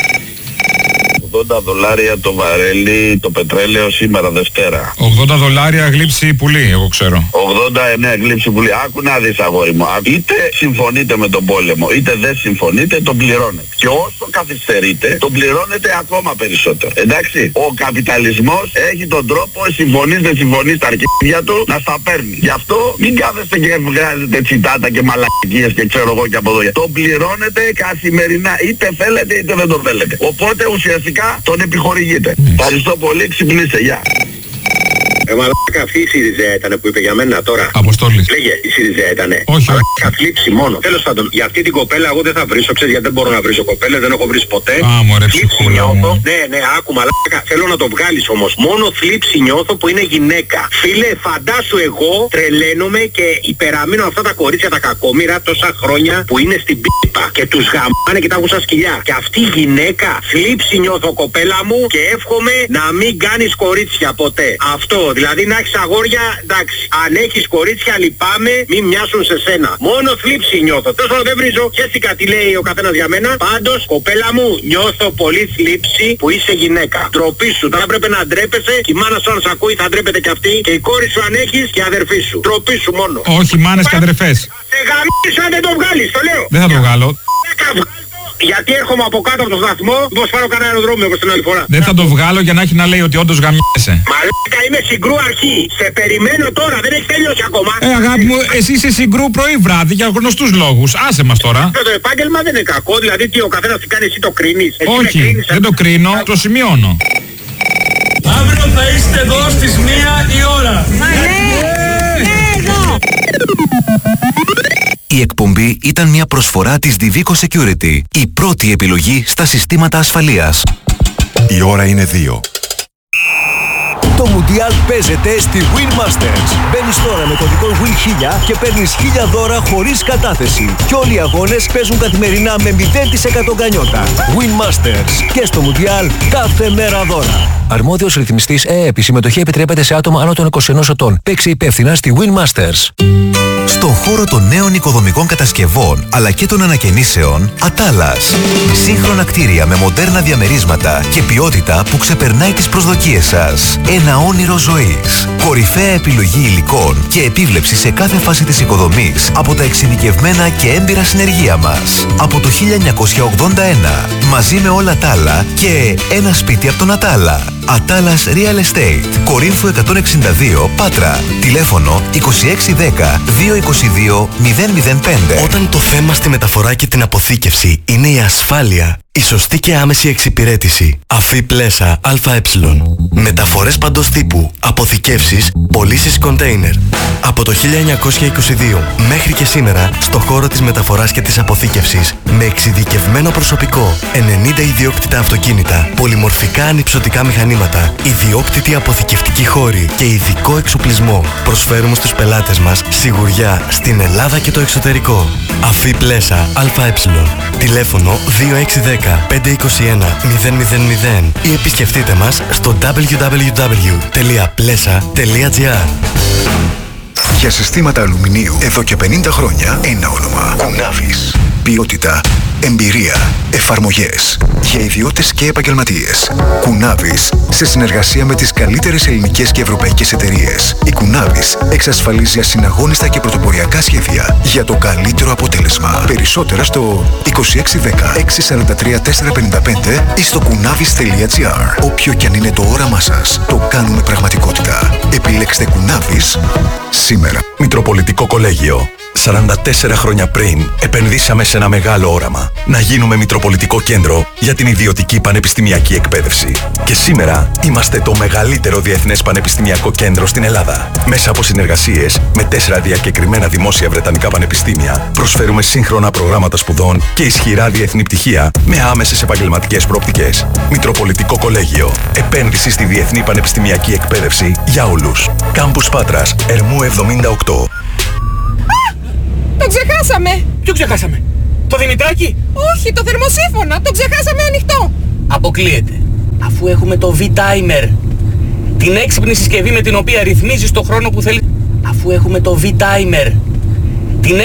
Speaker 17: $80 το βαρέλι το πετρέλαιο σήμερα Δευτέρα.
Speaker 2: $80 γλύψη πουλί, εγώ ξέρω.
Speaker 17: 89 γλύψη πουλί. Άκου να δεις αγόρι μου. Είτε συμφωνείτε με τον πόλεμο, είτε δεν συμφωνείτε, τον πληρώνετε. Και όσο καθυστερείτε, τον πληρώνετε ακόμα περισσότερο. Εντάξει. Ο καπιταλισμός έχει τον τρόπο, συμφωνείς δεν συμφωνείς τα αρχίδια του, να στα παίρνει. Γι' αυτό μην κάθεστε και βγάζετε τσιτάτα και μαλακίες και ξέρω εγώ και από εδώ. Τον πληρώνετε καθημερινά, είτε θέλετε είτε δεν το θέλετε. Οπότε ουσιαστικά τον επιχορηγείτε. Ευχαριστώ πολύ, ξυπνήστε, γεια.
Speaker 6: Μαλάκα, αυτή η ΣΥΡΙΖΑ ήταν που είπε για μένα τώρα.
Speaker 2: Αποστόλης.
Speaker 6: Λέγε, η ΣΥΡΙΖΑ ήτανε.
Speaker 2: Όχι.
Speaker 6: Μαλάκα, θλίψη μόνο. Τέλος πάντων, για αυτή την κοπέλα εγώ δεν θα βρίσω, ξέρεις γιατί δεν μπορώ να βρίσω κοπέλες, δεν έχω βρει ποτέ.
Speaker 2: Α, μωρέ, ψυχούλα μου.
Speaker 6: Ναι, άκου μαλάκα, θέλω να το βγάλεις όμως. Μόνο θλίψη νιώθω που είναι γυναίκα. Φίλε, φαντάσου εγώ τρελαίνομαι και υπεραμείνω αυτά τα κορίτσια τα κακόμοιρα τόσα χρόνια που είναι στην πίπα και τους γαμάνε και τα έχουν σαν σκυλιά. Και αυτή η γυναίκα, θλίψη νιώθω κοπέλα μου και εύχομαι να μην κάνεις κορίτσια ποτέ. Αυτό. Δηλαδή να έχεις αγόρια, εντάξει. Αν έχεις κορίτσια λυπάμαι, μην μοιάσουν σε σένα. Μόνο θλίψη νιώθω. Τόσο δεν βρίζω. Χαίστηκα τι λέει ο καθένας για μένα. Πάντως, κοπέλα μου, νιώθω πολύ θλίψη που είσαι γυναίκα. Ντροπή σου. Τώρα πρέπει να ντρέπεσαι. Και η μάνα σου αν σ' ακούει θα ντρέπεται και αυτή. Και η κόρη σου αν έχεις και η αδερφή σου. Ντροπή σου μόνο.
Speaker 2: Όχι, μάνες και αδερφές.
Speaker 6: Σε γαμίσω αν δεν το βγάλεις, το λέω.
Speaker 2: Δεν θα το βγάλω.
Speaker 6: Γιατί έρχομαι από κάτω από το σταθμό, πως πάρω κανένα αεροδρόμιο όπως την άλλη φορά.
Speaker 2: Δεν θα το βγάλω για να έχει να λέει ότι όντως γαμιέσαι.
Speaker 6: Μαλάκα, είμαι συγκρού αρχή. Σε περιμένω τώρα, δεν έχει τελειώσει ακόμα.
Speaker 2: Αγάπη μου, εσύ είσαι συγκρού πρωί βράδυ για γνωστούς λόγους. Άσε μας τώρα.
Speaker 6: Το επάγγελμα δεν είναι κακό, δηλαδή τι ο καθένας τι κάνει, εσύ το κρίνεις.
Speaker 2: Όχι, δεν το κρίνω, το σημειώνω.
Speaker 9: Αύριο θα είστε εδώ στις 1 η ώρα.
Speaker 23: Η εκπομπή ήταν μια προσφορά της Divico Security, η πρώτη επιλογή στα συστήματα ασφαλείας.
Speaker 24: Η ώρα είναι 2.
Speaker 25: Το Μουντιάλ παίζεται στη Win Masters. Μπαίνεις τώρα με κωδικό WIN1000 και παίρνεις 1000 δώρα χωρίς κατάθεση. Και όλοι οι αγώνες παίζουν καθημερινά με 0% γκανιότα. Win Masters. Και στο Μουντιάλ κάθε μέρα δώρα. Αρμόδιος ρυθμιστής ΕΕΠ. Η συμμετοχή επιτρέπεται σε άτομα άνω των 21 ετών. Παίξε υπεύθυνα στη Win Masters.
Speaker 23: Στον χώρο των νέων οικοδομικών κατασκευών αλλά και των ανακαινήσεων, Ατάλας. Σύγχρονα κτίρια με μοντέρνα διαμερίσματα και ποιότητα που ξεπερνάει τις προσδοκίες σας. Ένα όνειρο ζωής. Κορυφαία επιλογή υλικών και επίβλεψη σε κάθε φάση της οικοδομής από τα εξειδικευμένα και έμπειρα συνεργεία μας. Από το 1981, μαζί με όλα τα άλλα και ένα σπίτι από τον Ατάλα. Ατάλας Real Estate. Κορίνθου 162, Πάτρα. Τηλέφωνο 2610 222 005.
Speaker 25: Όταν το θέμα στη μεταφορά και την αποθήκευση είναι η ασφάλεια,
Speaker 23: Η σωστή και άμεση εξυπηρέτηση. Αφή Πλέσα ΑΕ. Μεταφορές παντός τύπου. Αποθηκεύσεις. Πωλήσεις κοντέινερ. Από το 1922 μέχρι και σήμερα στο χώρο της μεταφοράς και της αποθήκευσης με εξειδικευμένο προσωπικό, 90 ιδιόκτητα αυτοκίνητα, πολυμορφικά ανυψωτικά μηχανήματα, ιδιόκτητη αποθηκευτική χώρη και ειδικό εξοπλισμό. Προσφέρουμε στους πελάτες μας σιγουριά στην Ελλάδα και το εξωτερικό. Αφή Πλέσα ΑΕ. Τηλέφωνο 2610 521 000 ή επισκεφτείτε μας στο www.plesa.gr.
Speaker 24: Για συστήματα αλουμινίου εδώ και 50 χρόνια ένα όνομα. Κουνάβης. Ποιότητα, εμπειρία, εφαρμογές για ιδιώτες και επαγγελματίες. Κουνάβης, σε συνεργασία με τις καλύτερες ελληνικές και ευρωπαϊκές εταιρείες. Η Κουνάβης εξασφαλίζει ασυναγώνιστα και πρωτοποριακά σχέδια για το καλύτερο αποτέλεσμα. Περισσότερα στο 2610 643 455 ή στο kunavis.gr. Όποιο κι αν είναι το όραμά σας, το κάνουμε πραγματικότητα. Επιλέξτε Κουνάβης σήμερα. Μητροπολιτικό Κολέγιο. 44 χρόνια πριν επενδύσαμε σε ένα μεγάλο όραμα. Να γίνουμε Μητροπολιτικό Κέντρο για την ιδιωτική πανεπιστημιακή εκπαίδευση. Και σήμερα είμαστε το μεγαλύτερο διεθνές πανεπιστημιακό κέντρο στην Ελλάδα. Μέσα από συνεργασίες με 4 διακεκριμένα δημόσια βρετανικά πανεπιστήμια, προσφέρουμε σύγχρονα προγράμματα σπουδών και ισχυρά διεθνή πτυχία με άμεσες επαγγελματικές προοπτικές. Μητροπολιτικό Κολέγιο. Επένδυση στη διεθνή πανεπιστημιακή εκπαίδευση για όλους. Κάμπους Πάτρας, Ερμού 78.
Speaker 1: Το ξεχάσαμε!
Speaker 4: Ποιο ξεχάσαμε? Το Δημητράκι?
Speaker 1: Όχι, το θερμοσύφωνα! Το ξεχάσαμε ανοιχτό!
Speaker 4: Αποκλείεται. Αφού έχουμε το V-Timer. Την έξυπνη συσκευή με την οποία ρυθμίζεις το χρόνο που θέλεις. Αφού έχουμε το V-Timer.